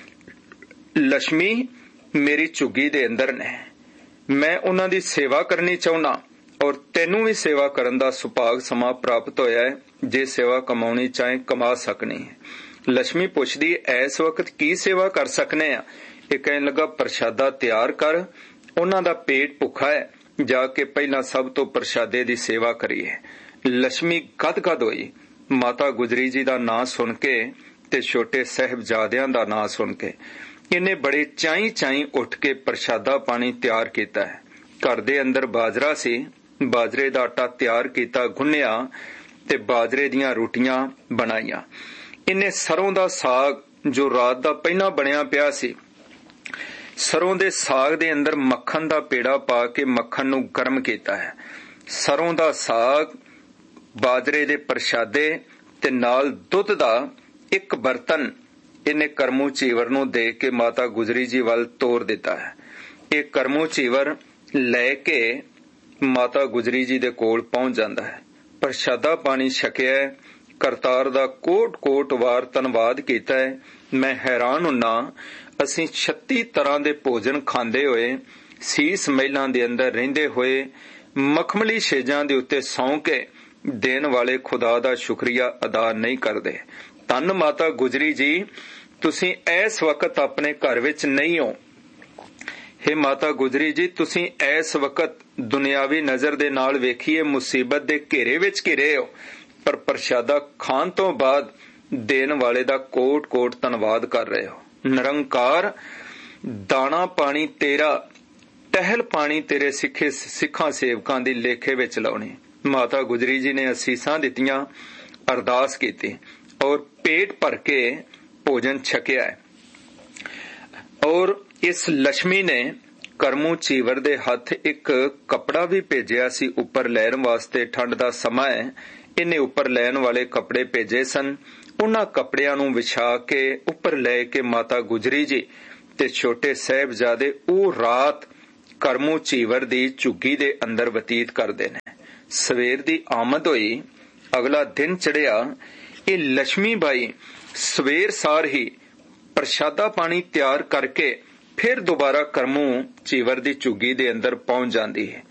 ਲక్ష్ਮੀ ਮੇਰੀ ਝੁੱਗੀ ਦੇ ਅੰਦਰ ਨੇ। ਮੈਂ ਉਹਨਾਂ ਦੀ ਸੇਵਾ ਕਰਨੀ ਚਾਹੁੰਦਾ ਔਰ ਤੈਨੂੰ ਵੀ ਸੇਵਾ ਕਰਨ ਦਾ ਸੁਭਾਗ ਸਮਾਂ ਪ੍ਰਾਪਤ ਹੋਇਆ ਹੈ। ਜੇ ਸੇਵਾ ਕਮਾਉਣੀ ਚਾਹੇ ਕਮਾ ਸਕਣੀ ਹੈ। ਲక్ష్ਮੀ ਪੁੱਛਦੀ, ਇਸ ਵਕਤ ਕੀ ਸੇਵਾ ਕਰ ਸਕਨੇ ਆ? ਇਹ ਕਹਿਣ ਲੱਗਾ, ਪ੍ਰਸ਼ਾਦਾ ਤਿਆਰ ਕਰ, ਉਹਨਾਂ ਦਾ ਪੇਟ ਭੁੱਖਾ ਹੈ, ਜਾ ਕੇ ਪਹਿਲਾਂ ਸਭ ਤੋਂ ਪ੍ਰਸ਼ਾਦੇ ਦੀ ਸੇਵਾ ਕਰੀਏ। ਲక్ష్ਮੀ ਗਦ-ਗਦ ਹੋਈ ਮਾਤਾ ਗੁਜਰੀ ਜੀ ਦਾ ਨਾਂ ਸੁਣ ਕੇ ਤੇ ਛੋਟੇ ਸਾਹਿਬਜ਼ਾਦਿਆਂ ਦਾ ਨਾਂ ਸੁਣ ਕੇ। ਇਹਨੇ ਬੜੇ ਚਾਈ ਚਾਈ ਉੱਠ ਕੇ ਪ੍ਰਸ਼ਾਦਾ ਪਾਣੀ ਤਿਆਰ ਕੀਤਾ ਹੈ। ਘਰ ਦੇ ਅੰਦਰ ਬਾਜਰਾ ਸੀ, ਬਾਜਰੇ ਦਾ ਆਟਾ ਤਿਆਰ ਕੀਤਾ, ਗੁੰਨਿਆ ਤੇ ਬਾਜਰੇ ਦੀਆਂ ਰੋਟੀਆਂ ਬਣਾਈਆਂ। ਇਹਨੇ ਸਰੋਂ ਦਾ ਸਾਗ ਜੋ ਰਾਤ ਦਾ ਪਹਿਲਾਂ ਬਣਿਆ ਪਿਆ ਸੀ, ਸਰੋਂ ਦੇ ਸਾਗ ਦੇ ਅੰਦਰ ਮੱਖਣ ਦਾ ਪੇੜਾ ਪਾ ਕੇ ਮੱਖਣ ਨੂੰ ਗਰਮ ਕੀਤਾ ਹੈ। ਸਰੋਂ ਦਾ ਸਾਗ, ਬਾਜਰੇ ਦੇ ਪ੍ਰਸ਼ਾਦੇ ਤੇ ਨਾਲ ਦੁੱਧ ਦਾ ਇੱਕ ਬਰਤਨ ਇਹਨੇ ਕਰਮੂ ਚੀਵਰ ਨੂੰ ਦੇ ਕੇ ਮਾਤਾ ਗੁਜਰੀ ਜੀ ਵੱਲ ਤੋਰ ਦਿੱਤਾ ਹੈ। ਇਹ ਕਰਮੂ ਚੀਵਰ ਲੈ ਕੇ ਮਾਤਾ ਗੁਜਰੀ ਜੀ ਦੇ ਕੋਲ ਪਹੁੰਚ ਜਾਂਦਾ ਹੈ। ਪ੍ਰਸ਼ਾਦਾ ਪਾਣੀ ਛਕਿਆ, ਕਰਤਾਰ ਦਾ ਕੋਟ ਕੋਟ ਵਾਰ ਧੰਨਵਾਦ ਕੀਤਾ ਹੈ। ਮੈਂ ਹੈਰਾਨ ਹੁੰਨਾ, ਅਸੀਂ ਛੱਤੀ ਤਰ੍ਹਾਂ ਦੇ ਭੋਜਨ ਖਾਂਦੇ ਹੋਏ, ਸੀਸ ਮਹਿਲਾਂ ਦੇ ਅੰਦਰ ਰਹਿੰਦੇ ਹੋਏ, ਮਖਮਲੀ ਛੇਜਾਂ ਦੇ ਉੱਤੇ ਸੌਂ ਕੇ ਦੇਣ ਵਾਲੇ ਖੁਦਾ ਦਾ ਸ਼ੁਕਰੀਆ ਅਦਾ ਨਹੀਂ ਕਰਦੇ। ਧੰਨ ਮਾਤਾ ਗੁਜਰੀ ਜੀ, ਤੁਸੀਂ ਇਸ ਵਕਤ ਆਪਣੇ ਘਰ ਵਿੱਚ ਨਹੀਂ ਹੋ। ਹੇ ਮਾਤਾ ਗੁਜਰੀ ਜੀ, ਤੁਸੀਂ ਇਸ ਵਕਤ ਦੁਨਿਆਵੀ ਨਜ਼ਰ ਦੇ ਨਾਲ ਵੇਖੀਏ ਮੁਸੀਬਤ ਦੇ ਘੇਰੇ ਵਿੱਚ ਘਿਰੇ ਹੋ, ਪਰ ਪ੍ਰਸ਼ਾਦਾ ਖਾਣ ਤੋਂ ਬਾਅਦ ਦੇਣ ਵਾਲੇ ਦਾ ਕੋਟ ਕੋਟ ਧੰਨਵਾਦ ਕਰ ਰਹੇ ਹੋ। ਨਿਰੰਕਾਰ, ਦਾਣਾ ਪਾਣੀ ਤੇਰਾ, ਟਹਿਲ ਪਾਣੀ ਤੇਰੇ ਸਿੱਖੇ ਸਿੱਖਾਂ ਸੇਵਕਾਂ ਦੀ ਲੇਖੇ ਵਿੱਚ ਲਾਉਣੀ। ਮਾਤਾ ਗੁਜਰੀ ਜੀ ਨੇ ਅਸੀਸਾਂ ਦਿੱਤੀਆਂ, ਅਰਦਾਸ ਕੀਤੀ ਔਰ ਪੇਟ ਭਰ ਕੇ ਭੋਜਨ ਛਕਿਆ ਹੈ। ਔਰ ਇਸ ਲక్ష్ਮੀ ਨੇ ਕਰਮੂ ਚੀਵਰ ਦੇ ਹੱਥ ਇੱਕ ਕੱਪੜਾ ਵੀ ਭੇਜਿਆ ਸੀ ਉੱਪਰ ਲੈਣ ਵਾਸਤੇ। ਠੰਡ ਦਾ ਸਮਾਂ ਹੈ, ਇਹਨੇ ਉੱਪਰ ਲੈਣ ਵਾਲੇ ਕੱਪੜੇ ਭੇਜੇ ਸਨ। ਉਹਨਾਂ ਕੱਪੜਿਆਂ ਨੂੰ ਵਿਛਾ ਕੇ ਉੱਪਰ ਲੈ ਕੇ ਮਾਤਾ ਗੁਜਰੀ ਜੀ ਤੇ ਛੋਟੇ ਸਾਹਿਬਜ਼ਾਦੇ ਉਹ ਰਾਤ ਕਰਮੂ ਚੀਵਰ ਦੀ ਝੁੱਗੀ ਦੇ ਅੰਦਰ ਬਤੀਤ ਕਰਦੇ ਨੇ। ਸਵੇਰ ਦੀ ਆਮਦ ਹੋਈ, ਅਗਲਾ ਦਿਨ ਚੜਿਆ। ਇਹ ਲక్ష్ਮੀ ਬਾਈ ਸਵੇਰ ਸਾਰ ਹੀ ਪ੍ਰਸ਼ਾਦਾ ਪਾਣੀ ਤਿਆਰ ਕਰਕੇ ਫਿਰ ਦੁਬਾਰਾ ਕਰਮੂ ਚੀਵਰ ਦੀ ਝੁੱਗੀ ਦੇ ਅੰਦਰ ਪਹੁੰਚ ਜਾਂਦੀ ਹੈ।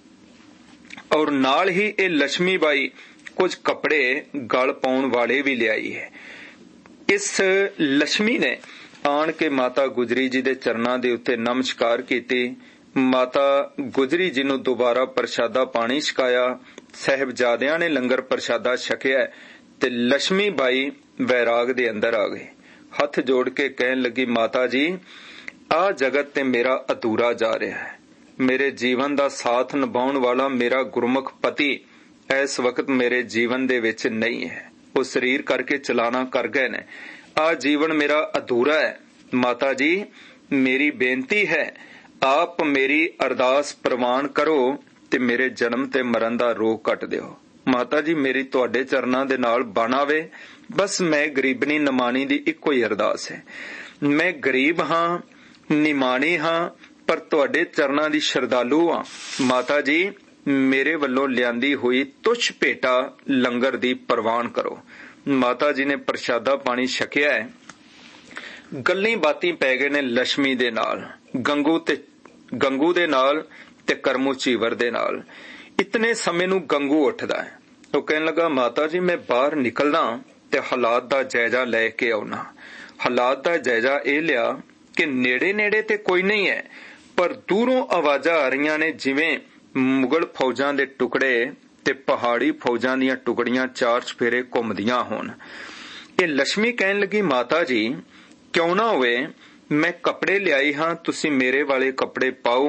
ਔਰ ਨਾਲ ਹੀ ਇਹ ਲక్ష్ਮੀ ਬਾਈ ਕੁਝ ਕੱਪੜੇ ਗਲ ਪਾਉਣ ਵਾਲੇ ਵੀ ਲਿਆਈ ਹੈ। ਇਸ ਲక్ష్ਮੀ ਨੇ ਆਣ ਕੇ ਮਾਤਾ ਗੁਜਰੀ ਜੀ ਦੇ ਚਰਨਾਂ ਦੇ ਉੱਤੇ ਨਮਸਕਾਰ ਕੀਤੀ। ਮਾਤਾ ਗੁਜਰੀ ਜੀ ਨੂੰ ਦੁਬਾਰਾ ਪ੍ਰਸ਼ਾਦਾ ਪਾਣੀ ਛਕਾਇਆ। ਸਾਹਿਬਜ਼ਾਦਿਆਂ ਨੇ ਲੰਗਰ ਪ੍ਰਸ਼ਾਦਾ ਛਕਿਆ ਤੇ ਲక్ష్ਮੀ ਬਾਈ ਵੈਰਾਗ ਦੇ ਅੰਦਰ ਆ ਗਏ। ਹੱਥ ਜੋੜ ਕੇ ਕਹਿਣ ਲੱਗੀ, ਮਾਤਾ ਜੀ, ਆਹ ਜਗਤ ਤੇ ਮੇਰਾ ਅਧੂਰਾ ਜਾ ਰਿਹਾ ਹੈ। ਮੇਰੇ ਜੀਵਨ ਦਾ ਸਾਥ ਨਿਭਾਉਣ ਵਾਲਾ ਮੇਰਾ ਗੁਰਮੁਖ ਪਤੀ ਇਸ ਵਕਤ ਮੇਰੇ ਜੀਵਨ ਦੇ ਵਿੱਚ ਨਹੀਂ ਹੈ। ਉਹ ਸਰੀਰ ਕਰਕੇ ਚਲਾਣਾ ਕਰ ਗਏ ਨੇ। ਆਹ ਜੀਵਨ ਮੇਰਾ ਅਧੂਰਾ ਹੈ। ਮਾਤਾ ਜੀ, ਮੇਰੀ ਬੇਨਤੀ ਹੈ, ਆਪ ਮੇਰੀ ਅਰਦਾਸ ਪ੍ਰਵਾਨ ਕਰੋ ਤੇ ਮੇਰੇ ਜਨਮ ਤੇ ਮਰਨ ਦਾ ਰੋਗ ਕੱਟ ਦਿਓ। ਮਾਤਾ ਜੀ, ਮੇਰੀ ਤੁਹਾਡੇ ਚਰਨਾਂ ਦੇ ਨਾਲ ਬਣ ਆਵੇ। ਬਸ ਮੈਂ ਗਰੀਬਨੀ ਨਿਮਾਣੀ ਦੀ ਇੱਕੋ ਹੀ ਅਰਦਾਸ ਹੈ। ਮੈਂ ਗਰੀਬ ਹਾਂ, ਨਿਮਾਣੀ ਹਾਂ, ਪਰ ਤੁਹਾਡੇ ਚਰਨਾਂ ਦੀ ਸ਼ਰਧਾਲੂ ਹਾਂ। ਮਾਤਾ ਜੀ, ਮੇਰੇ ਵੱਲੋਂ ਲਿਆਂਦੀ ਹੋਈ ਤੁਛ ਭੇਟਾ ਲੰਗਰ ਦੀ ਪ੍ਰਵਾਨ ਕਰੋ। ਮਾਤਾ ਜੀ ਨੇ ਪ੍ਰਸ਼ਾਦਾ ਪਾਣੀ ਛਕਿਆ ਹੈ। ਗੱਲੀ ਬਾਤੀ ਪੈ ਗਏ ਨੇ ਲక్ష్ਮੀ ਦੇ ਨਾਲ, ਗੰਗੂ ਤੇ ਗੰਗੂ ਦੇ ਨਾਲ ਤੇ ਕਰਮੂ ਚੀਵਰ ਦੇ ਨਾਲ। ਇਤਨੇ ਸਮੇਂ ਨੂੰ ਗੰਗੂ ਉੱਠਦਾ ਹੈ। ਉਹ ਕਹਿਣ ਲੱਗਾ, ਮਾਤਾ ਜੀ, ਮੈਂ ਬਾਹਰ ਨਿਕਲਦਾ ਤੇ ਹਾਲਾਤ ਦਾ ਜਾਇਜ਼ਾ ਲੈ ਕੇ ਆਉਣਾ। ਹਾਲਾਤ ਦਾ ਜਾਇਜ਼ਾ ਇਹ ਲਿਆ ਕਿ ਨੇੜੇ ਨੇੜੇ ਤੇ ਕੋਈ ਨਹੀਂ ਹੈ, ਪਰ ਦੂਰੋਂ ਆਵਾਜ਼ਾਂ ਆ ਰਹੀਆਂ ਨੇ ਜਿਵੇਂ ਮੁਗਲ ਫੌਜਾਂ ਦੇ ਟੁਕੜੇ ਤੇ ਪਹਾੜੀ ਫੌਜਾਂ ਦੀਆਂ ਟੁਕੜੀਆਂ ਚਾਰ ਚਫੇਰੇ ਘੁੰਮਦੀਆਂ ਹੋਣ। ਇਹ ਲక్ష్ਮੀ ਕਹਿਣ ਲੱਗੀ, ਮਾਤਾ ਜੀ, ਕਿਉਂ ਨਾ ਹੋਵੇ, ਮੈਂ ਕੱਪੜੇ ਲਿਆਈ ਹਾਂ, ਤੁਸੀਂ ਮੇਰੇ ਵਾਲੇ ਕੱਪੜੇ ਪਾਓ।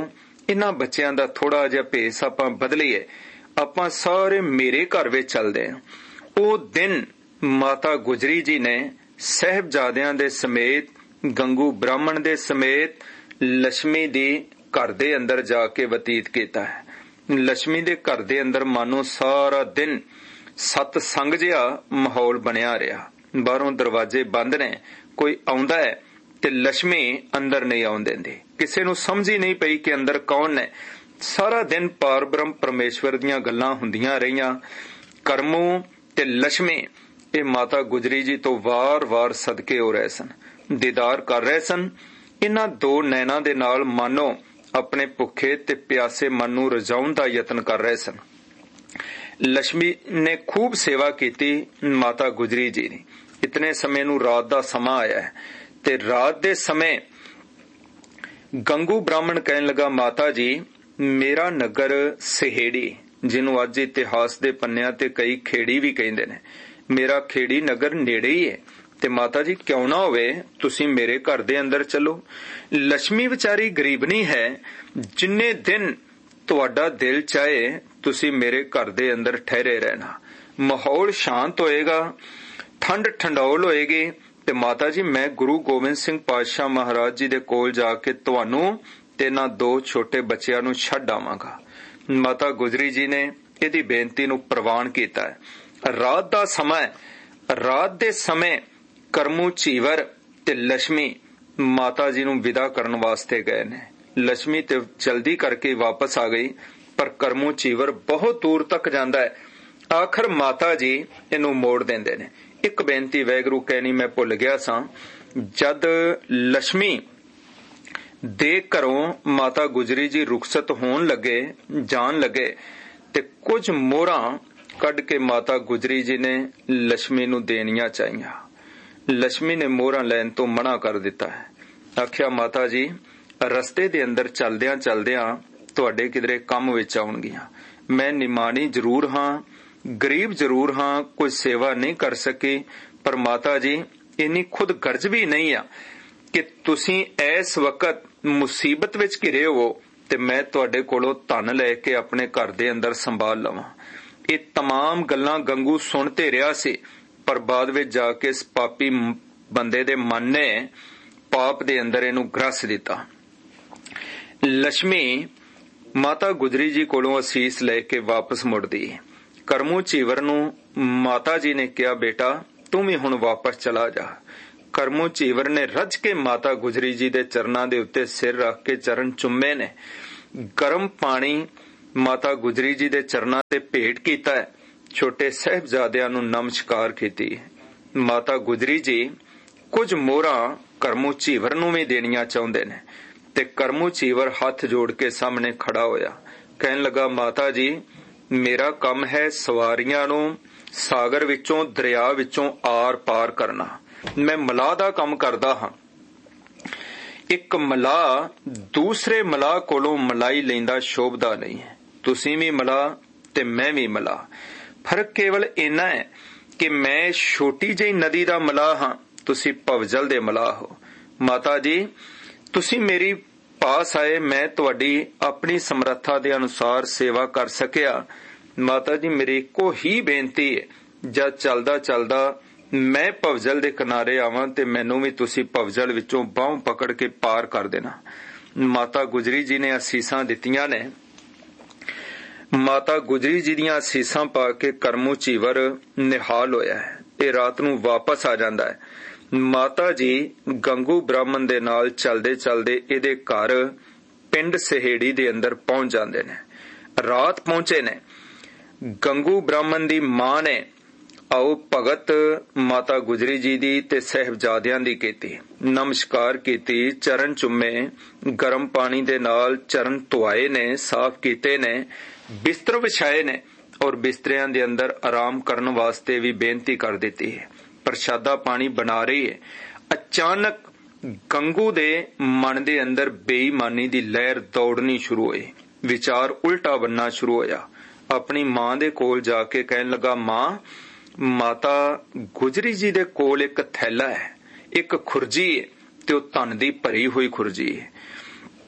इन्हां बच्चियां दा थोड़ा जिहा भेस आपां बदलीए, आपां सारे मेरे घर विच चलदे हां। ਉਹ दिन माता गुजरी जी ने साहिबजादियां दे समेत, गंगू ब्राह्मण दे समेत लक्ष्मी दी घर दे अंदर जाके बतीत कीता है। लक्ष्मी दे घर दे अंदर मानो सारा दिन सतसंग जिहा माहौल बनिया रहा। बाहरों दरवाजे बंद ने, कोई आउंदा है ते लक्ष्मी अंदर नहीं आउण देंदी। किसे नूं समझ ही नहीं पई कि अंदर कौन ने। सारा दिन पार ब्रह्म परमेश्वर दीयां गल्लां हुंदियां रहियां। करमू ते लक्ष्मी ये माता गुजरी जी तो वार वार सदके हो रहे सन, दीदार कर रहे सन। इन्हां दो नैना दे नाल मानो अपने भुखे ते प्यासे मन नूं रजाउण दा यतन कर रहे सन। लक्ष्मी ने खूब सेवा कीती माता गुजरी जी दी। इतने समय नूं रात दा समा आया है ते रात दे समय गंगू ब्राह्मण कहन लगा, माता जी मेरा नगर सहेड़ी, जिन्हों अज इतिहास दे पन्नियां ते कई खेड़ी भी कहंदे ने, मेरा खेड़ी नगर नेड़े ही है ते माता जी क्यों ना होवे तुसी मेरे घर दे अंदर चलो। लक्ष्मी विचारी गरीबनी है, जिन्ने दिन तुहाडा दिल चाहे तुसी मेरे घर दे अंदर ठहरे रहना। माहौल शांत होएगा, ठंड ठंडौल होएगी ते माता जी मैं गुरु गोबिंद सिंह पातशाह महाराज जी दे कोल जाके तुहानू ते ना दो छोटे बच्चियां नू छड्ड आवांगा। माता गुजरी जी ने इहदी बेनती नू प्रवान कीता है। रात दा समय, रात दे समय करमू चीवर ते लक्ष्मी माता जी नू विदा करन वास्ते गए ने। लक्ष्मी ते जल्दी करके वापस आ गई, पर करमू चीवर बहुत दूर तक जांदा है। आखिर माता जी इनू मोड़ देंदे ने। एक बेनती वैगुरू कहनी मैं भुल गया सां। जद लक्ष्मी दे घरों माता गुजरी जी रुखसत होण लगे, जान लगे, ते कुछ मोहरां कढ के माता गुजरी जी ने लक्ष्मी नू देनियां चाहिए। लक्ष्मी ने मोहरां लैण तो मना कर दिता है। आख्या माता जी रस्ते दे अंदर चलदियां चलदियां तुहाडे किधरे काम विच आउणगीਆਂ। मैं निमाणी जरूर हां, गरीब जरूर हां, कोई सेवा नहीं कर सकी, पर माता जी इन्नी खुद गर्ज भी नहीं आ कि तुसी इस वक्त मुसीबत विच घिरे हो ते मैं तुहाडे कोलों धन लैके अपने घर दे अंदर संभाल लवां। ये तमाम गल्लां गंगू सुण ते रिहा सी, पर बाद विच जाके इस पापी बंदे दे मन ने पाप दे अंदर इहनू ग्रस दिता। लक्ष्मी माता गुजरी जी कोलों असीस लेके वापस मुड़दी। करमू चीवर नू माता जी ने कहा, बेटा तू भी हुण वापस चला जा। करमू चीवर ने रज के माता गुजरी जी दे चरनां दे उत्ते सिर रख के चरण चुम्मे ने। गरम पानी माता गुजरी जी दे चरनां ते भेंट कीता है। छोटे साहिबजादियां नू नमस्कार कीती। माता गुजरी जी कुछ मोहरां करमू चीवर नू भी देनियां चाहुंदे ने ते करमू चीवर हाथ जोड़ के सामने खड़ा होया। कहन लगा, माता जी मेरा काम है सवारियां नू सागर विचों दरिया विचों आर पार करना। मैं मलाह दा काम करदा हां। एक मलाह दूसरे मलाह कोलों मलाई लैंदा शोभदा नहीं है। तुसीं भी मलाह ते मैं भी मलाह। फर्क केवल इन्ना है कि मैं छोटी जी नदी दा मलाह हां, तुसीं भवजल दे मलाह हो। माता जी तुसीं मेरी पास आए, मैं तुहाडी अपनी समर्था दे अनुसार सेवा कर सकिया। माता जी मेरी इक्को ही बेनती है, जद चलदा चलदा मैं भवजल दे किनारे आवां ते मैनू भी तुसी भवजल विचों बाहों पकड़ के पार कर देना। माता गुजरी जी ने असीसां दित्तियां ने। माता गुजरी जी दीयां असीसां पा के करमू चीवर निहाल होया है। ये रात नू वापस आ जांदा है। माता जी गंगू ब्राह्मण दे नाल चलदे चलदे इहदे घर पिंड सहेड़ी दे अंदर पहुंच जांदे ने। रात पहुंचे ने। गंगू ब्राह्मण दी मां ने आओ भगत माता गुजरी जी दी ते साहिबजादियां दी कीती। नमस्कार कीती, चरण चुम्मे, गरम पानी दे नाल चरण धुआए ने, साफ कीते ने, बिस्तर विछाए ने और बिस्तरियां दे अंदर आराम करन वास्ते भी बेनती कर दिती है। प्रशादा पानी बना रही है। अचानक गंगू दे मन दे अंदर बेईमानी दी लहर दौड़नी शुरू हुई। विचार उल्टा बनना शुरू होया। अपनी मां दे कोल जाके कहन लगा, मां माता गुजरी जी दे कोल एक थैला है, एक खुरजी है ते ओ धन दी भरी हुई खुरजी है।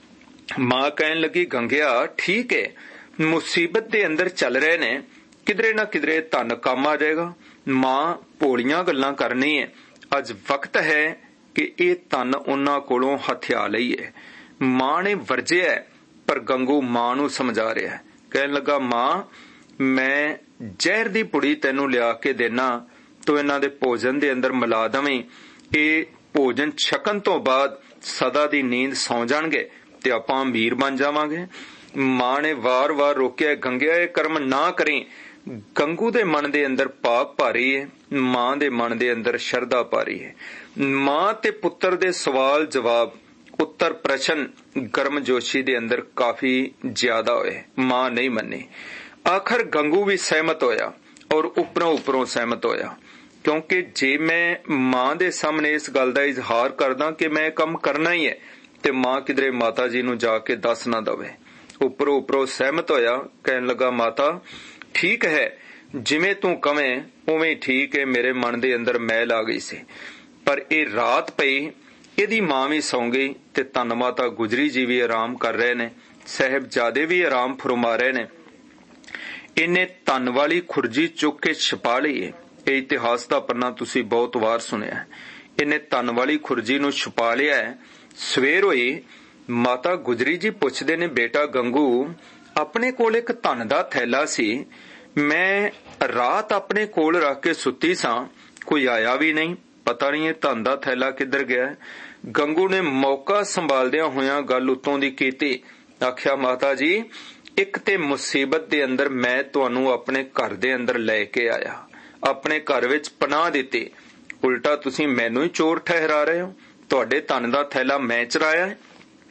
ਮਾਂ ਕਹਿਣ ਲੱਗੀ, ਗੰਗਿਆ ਠੀਕ ਹੈ, ਮੁਸੀਬਤ ਦੇ ਅੰਦਰ ਚੱਲ ਰਹੇ ਨੇ, ਕਿਧਰੇ ਨਾ ਕਿਧਰੇ ਧਨ ਕੰਮ ਆ ਜਾਏਗਾ। ਮਾਂ ਭੋਲੀਆਂ ਗੱਲਾਂ ਕਰਨੀ ਹੈ, ਅੱਜ ਵਕਤ ਹੈ ਕਿ ਇਹ ਧਨ ਉਹਨਾਂ ਕੋਲੋਂ ਹਥਿਆ ਲਈਏ। ਮਾਂ ਨੇ ਵਰਜਿਆ, ਪਰ ਗੰਗੂ ਮਾਂ ਨੂੰ ਸਮਝਾ ਰਿਹਾ। ਕਹਿਣ ਲੱਗਾ, ਮਾਂ ਮੈਂ ਜ਼ਹਿਰ ਦੀ ਪੁੜੀ ਤੈਨੂੰ ਲਿਆ ਕੇ ਦੇਣਾ, ਤੂੰ ਇਹਨਾਂ ਦੇ ਭੋਜਨ ਦੇ ਅੰਦਰ ਮਿਲਾ ਦਵੇਂ। ਇਹ ਭੋਜਨ ਛਕਣ ਤੋਂ ਬਾਅਦ ਸਦਾ ਦੀ ਨੀਂਦ ਸੌਂ ਜਾਣਗੇ ਤੇ ਆਪਾਂ ਅਮੀਰ ਬਣ ਜਾਵਾਂਗੇ। ਮਾਂ ਨੇ ਵਾਰ-ਵਾਰ ਰੋਕਿਆ, ਗੰਗਿਆ ਇਹ ਕਰਮ ਨਾ ਕਰੀਂ। ਗੰਗੂ ਦੇ ਮਨ ਦੇ ਅੰਦਰ ਪਾਪ ਭਾਰੀ ਹੈ, ਮਾਂ ਦੇ ਮਨ ਦੇ ਅੰਦਰ ਸ਼ਰਧਾ ਭਾਰੀ ਹੈ। ਮਾਂ ਤੇ ਪੁੱਤਰ ਦੇ ਸਵਾਲ ਜਵਾਬ, ਉੱਤਰ ਪ੍ਰਸ਼ਨ ਗਰਮਜੋਸ਼ੀ ਦੇ ਅੰਦਰ ਕਾਫੀ ਜ਼ਿਆਦਾ ਹੋਏ। ਮਾਂ ਨਹੀਂ ਮੰਨੀ। ਆਖਰ ਗੰਗੂ ਵੀ ਸਹਿਮਤ ਹੋਇਆ ਔਰ ਉੱਪਰੋਂ ਉੱਪਰੋਂ ਸਹਿਮਤ ਹੋਇਆ, ਕਿਉਂਕਿ ਜੇ ਮੈਂ ਮਾਂ ਦੇ ਸਾਹਮਣੇ ਇਸ ਗੱਲ ਦਾ ਇਜ਼ਹਾਰ ਕਰਦਾ ਕਿ ਮੈਂ ਇਹ ਕੰਮ ਕਰਨਾ ਹੀ ਹੈ ਤੇ ਮਾਂ ਕਿਧਰੇ ਮਾਤਾ ਜੀ ਨੂੰ ਜਾ ਕੇ ਦੱਸ ਨਾ ਦਵੇ। ਉੱਪਰੋਂ ਉੱਪਰੋਂ ਸਹਿਮਤ ਹੋਇਆ। ਕਹਿਣ ਲੱਗਾ, ਮਾਤਾ ਠੀਕ ਹੈ, ਜਿਵੇਂ ਤੂੰ ਕਵੇਂ ਉਵੇਂ ਠੀਕ ਹੈ। ਮੇਰੇ ਮਨ ਦੇ ਅੰਦਰ ਮੈਲ ਆ ਗਈ ਸੀ, ਪਰ ਇਹ ਰਾਤ ਪਈ, ਇਹਦੀ ਮਾਂ ਵੀ ਸੌਂ ਗਈ ਤੇ ਧੰਨ ਮਾਤਾ ਗੁਜਰੀ ਜੀ ਵੀ ਆਰਾਮ ਕਰ ਰਹੇ ਨੇ, ਸਾਹਿਬਜ਼ਾਦੇ ਵੀ ਆਰਾਮ ਫਰਮਾ ਰਹੇ ਨੇ। ਇਹਨੇ ਧੰਨ ਵਾਲੀ ਖੁਰਜੀ ਚੁੱਕ ਕੇ ਛਪਾ ਲਈ ਹੈ। ਇਹ ਇਤਿਹਾਸ ਦਾ ਪੰਨਾ ਤੁਸੀਂ ਬਹੁਤ ਵਾਰ ਸੁਣਿਆ। ਇਹਨੇ ਧੰਨ ਵਾਲੀ ਖੁਰਜੀ ਨੂੰ ਛੁਪਾ ਲਿਆ ਹੈ। ਸਵੇਰ ਹੋਈ, ਮਾਤਾ ਗੁਜਰੀ ਜੀ ਪੁੱਛਦੇ ਨੇ, ਬੇਟਾ ਗੰਗੂ, ਆਪਣੇ ਕੋਲ ਇੱਕ ਧਨ ਦਾ ਥੈਲਾ ਸੀ, ਮੈਂ ਰਾਤ ਆਪਣੇ ਕੋਲ ਰੱਖ ਕੇ ਸੁੱਤੀ ਸਾਂ, ਕੋਈ ਆਇਆ ਵੀ ਨਹੀਂ, ਪਤਾ ਨਹੀਂ ਇਹ ਧਨ ਦਾ ਥੈਲਾ ਕਿੱਧਰ ਗਿਆ। ਗੰਗੂ ਨੇ ਮੌਕਾ ਸੰਭਾਲਦਿਆਂ ਹੋਇਆਂ ਗੱਲ ਉਤੋਂ ਦੀ ਕੀਤੀ। ਆਖਿਆ, ਮਾਤਾ ਜੀ ਇੱਕ ਤੇ ਮੁਸੀਬਤ ਦੇ ਅੰਦਰ ਮੈਂ ਤੁਹਾਨੂੰ ਆਪਣੇ ਘਰ ਦੇ ਅੰਦਰ ਲੈ ਕੇ ਆਇਆ, ਆਪਣੇ ਘਰ ਵਿੱਚ ਪਨਾਹ ਦਿੱਤੀ, ਉਲਟਾ ਤੁਸੀਂ ਮੈਨੂੰ ਹੀ ਚੋਰ ਠਹਿਰਾ ਰਹੇ ਹੋ। ਤੁਹਾਡੇ ਧਨ ਦਾ ਥੈਲਾ ਮੈਂ ਚੁਰਾਇਆ ਹੈ।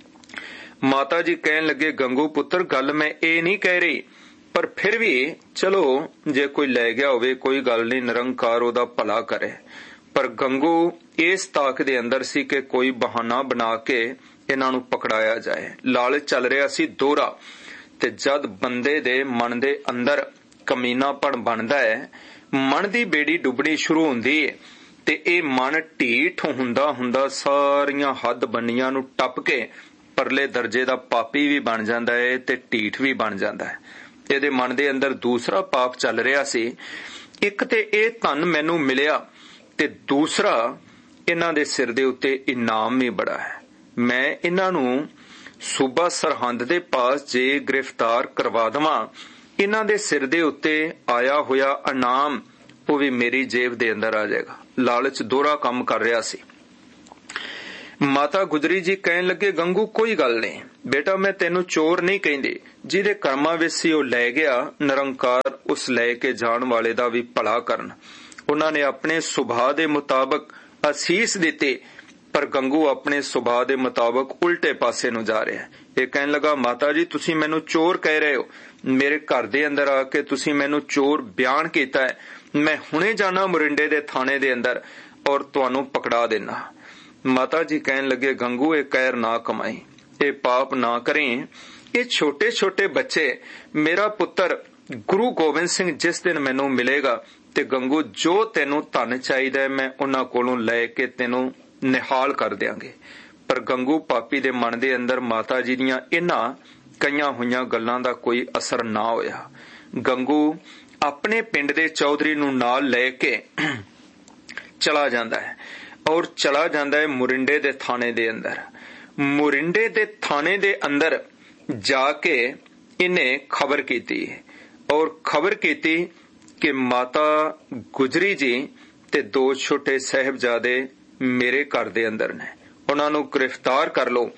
ਮਾਤਾ ਜੀ ਕਹਿਣ ਲੱਗੇ, ਗੰਗੂ ਪੁੱਤਰ ਗੱਲ ਮੈਂ ਇਹ ਨਹੀਂ ਕਹਿ ਰਹੀ, ਪਰ ਫਿਰ ਵੀ ਚਲੋ ਜੇ ਕੋਈ ਲੈ ਗਿਆ ਹੋਵੇ ਕੋਈ ਗੱਲ ਨਹੀਂ, ਨਿਰੰਕਾਰ ਉਹਦਾ ਭਲਾ ਕਰੇ। ਪਰ ਗੰਗੂ ਇਸ ਤਾਕ ਦੇ ਅੰਦਰ ਸੀ ਕਿ ਕੋਈ ਬਹਾਨਾ ਬਣਾ ਕੇ ਇਹਨਾਂ ਨੂੰ ਪਕੜਾਇਆ ਜਾਏ। ਲਾਲਚ ਚੱਲ ਰਿਹਾ ਸੀ ਦੋਹਰਾ, ਤੇ ਜਦ ਬੰਦੇ ਦੇ ਮਨ ਦੇ ਅੰਦਰ ਕਮੀਨਾਪਣ ਬਣਦਾ ਹੈ, ਮਨ ਦੀ ਬੇੜੀ ਡੁੱਬਣੀ ਸ਼ੁਰੂ ਹੁੰਦੀ ਹੈ ਤੇ ਇਹ ਮਨ ਢੀਠ ਹੁੰਦਾ ਹੁੰਦਾ ਸਾਰੀਆਂ ਹੱਦ ਬੰਨੀਆਂ ਨੂੰ ਟੱਪ ਕੇ ਪਰਲੇ ਦਰਜੇ ਦਾ ਪਾਪੀ ਵੀ ਬਣ ਜਾਂਦਾ ਹੈ ਤੇ ਢੀਠ ਵੀ ਬਣ ਜਾਂਦਾ ਹੈ। ਇਹਦੇ ਮਨ ਦੇ ਅੰਦਰ ਦੂਸਰਾ ਪਾਪ ਚੱਲ ਰਿਹਾ ਸੀ। ਇੱਕ ਤੇ ਇਹ ਧਨ ਮੈਨੂੰ ਮਿਲਿਆ ਤੇ ਦੂਸਰਾ ਇਹਨਾਂ ਦੇ ਸਿਰ ਦੇ ਉੱਤੇ ਇਨਾਮ ਵੀ ਬੜਾ ਹੈ। ਮੈਂ ਇਹਨਾਂ ਨੂੰ ਸੂਬਾ ਸਰਹੰਦ ਦੇ ਪਾਸ ਜੇ ਗ੍ਰਿਫਤਾਰ ਕਰਵਾ ਦੇਵਾਂ, ਇਹਨਾਂ ਦੇ ਸਿਰ ਦੇ ਉੱਤੇ ਆਇਆ ਹੋਇਆ ਇਨਾਮ ਉਹ ਵੀ ਮੇਰੀ ਜੇਬ ਦੇ ਅੰਦਰ ਆ ਜਾਏਗਾ। ਲਾਲਚ ਦੋਹਰਾ ਕੰਮ ਕਰ ਰਿਹਾ ਸੀ। ਮਾਤਾ ਗੁਜਰੀ ਜੀ ਕਹਿਣ ਲੱਗੇ, ਗੰਗੂ ਕੋਈ ਗੱਲ ਨਹੀਂ ਬੇਟਾ, ਮੈਂ ਤੈਨੂੰ ਚੋਰ ਨਹੀਂ ਕਹਿੰਦੀ। ਜਿਹਦੇ ਕਰਮਾਂ ਵਿੱਚ ਸੀ ਉਹ ਲੈ ਗਿਆ, ਨਿਰੰਕਾਰ ਉਸ ਲੈ ਕੇ ਜਾਣ ਵਾਲੇ ਦਾ ਵੀ ਭਲਾ ਕਰਨ। ਉਹਨਾਂ ਨੇ ਆਪਣੇ ਸੁਭਾਅ ਦੇ ਮੁਤਾਬਕ ਅਸੀਸ ਦਿੱਤੀ, ਪਰ ਗੰਗੂ ਆਪਣੇ ਸੁਭਾਅ ਦੇ ਮੁਤਾਬਕ ਉਲਟੇ ਪਾਸੇ ਨੂੰ ਜਾ ਰਿਹਾ। ਇਹ ਕਹਿਣ ਲੱਗਾ, ਮਾਤਾ ਜੀ ਤੁਸੀਂ ਮੈਨੂੰ ਚੋਰ ਕਹਿ ਰਹੇ ਹੋ, ਮੇਰੇ ਘਰ ਦੇ ਅੰਦਰ ਆ ਕੇ ਤੁਸੀਂ ਮੈਨੂੰ ਚੋਰ ਬਿਆਨ ਕੀਤਾ ਹੈ। ਮੈਂ ਹੁਣੇ ਜਾਣਾ ਮੋਰਿੰਡੇ ਦੇ ਥਾਣੇ ਦੇ ਅੰਦਰ ਔਰ ਤੁਹਾਨੂੰ ਪਕੜਾ ਦੇਣਾ। ਮਾਤਾ ਜੀ ਕਹਿਣ ਲੱਗੇ, ਗੰਗੂ ਇਹ ਕਹਿਰ ਨਾ ਕਮਾਈ, ਇਹ ਪਾਪ ਨਾ ਕਰੀਂ। ਇਹ ਛੋਟੇ ਛੋਟੇ ਬੱਚੇ, ਮੇਰਾ ਪੁੱਤਰ ਗੁਰੂ ਗੋਬਿੰਦ ਸਿੰਘ ਜਿਸ ਦਿਨ ਮੈਨੂੰ ਮਿਲੇਗਾ ਤੇ ਗੰਗੂ ਜੋ ਤੈਨੂੰ ਧਨ ਚਾਹੀਦਾ ਹੈ ਮੈਂ ਉਹਨਾਂ ਕੋਲੋਂ ਲੈ ਕੇ ਤੈਨੂੰ ਨਿਹਾਲ ਕਰ ਦਿਆਂਗੇ। ਪਰ ਗੰਗੂ ਪਾਪੀ ਦੇ ਮਨ ਦੇ ਅੰਦਰ ਮਾਤਾ ਜੀ ਦੀਆਂ ਇਹਨਾਂ ਕਈਆਂ ਹੋਈਆਂ ਗੱਲਾਂ ਦਾ ਕੋਈ ਅਸਰ ਨਾ ਹੋਇਆ। ਗੰਗੂ ਆਪਣੇ ਪਿੰਡ ਦੇ ਚੌਧਰੀ ਨੂੰ ਨਾਲ ਲੈ ਕੇ ਚਲਾ ਜਾਂਦਾ ਹੈ ਔਰ ਚਲਾ ਜਾਂਦਾ ਹੈ ਮੋਰਿੰਡੇ ਦੇ ਥਾਣੇ ਦੇ ਅੰਦਰ। ਮੋਰਿੰਡੇ ਦੇ ਥਾਣੇ ਦੇ ਅੰਦਰ ਜਾ ਕੇ ਇਹਨੇ ਖਬਰ ਕੀਤੀ ਔਰ ਖਬਰ ਕੀਤੀ ਕਿ ਮਾਤਾ ਗੁਜਰੀ ਜੀ ਤੇ ਦੋ ਛੋਟੇ ਸਾਹਿਬਜ਼ਾਦੇ ਮੇਰੇ ਘਰ ਦੇ ਅੰਦਰ ਨੇ, ਉਹਨਾਂ ਨੂੰ ਗ੍ਰਿਫਤਾਰ ਕਰ ਲਓ।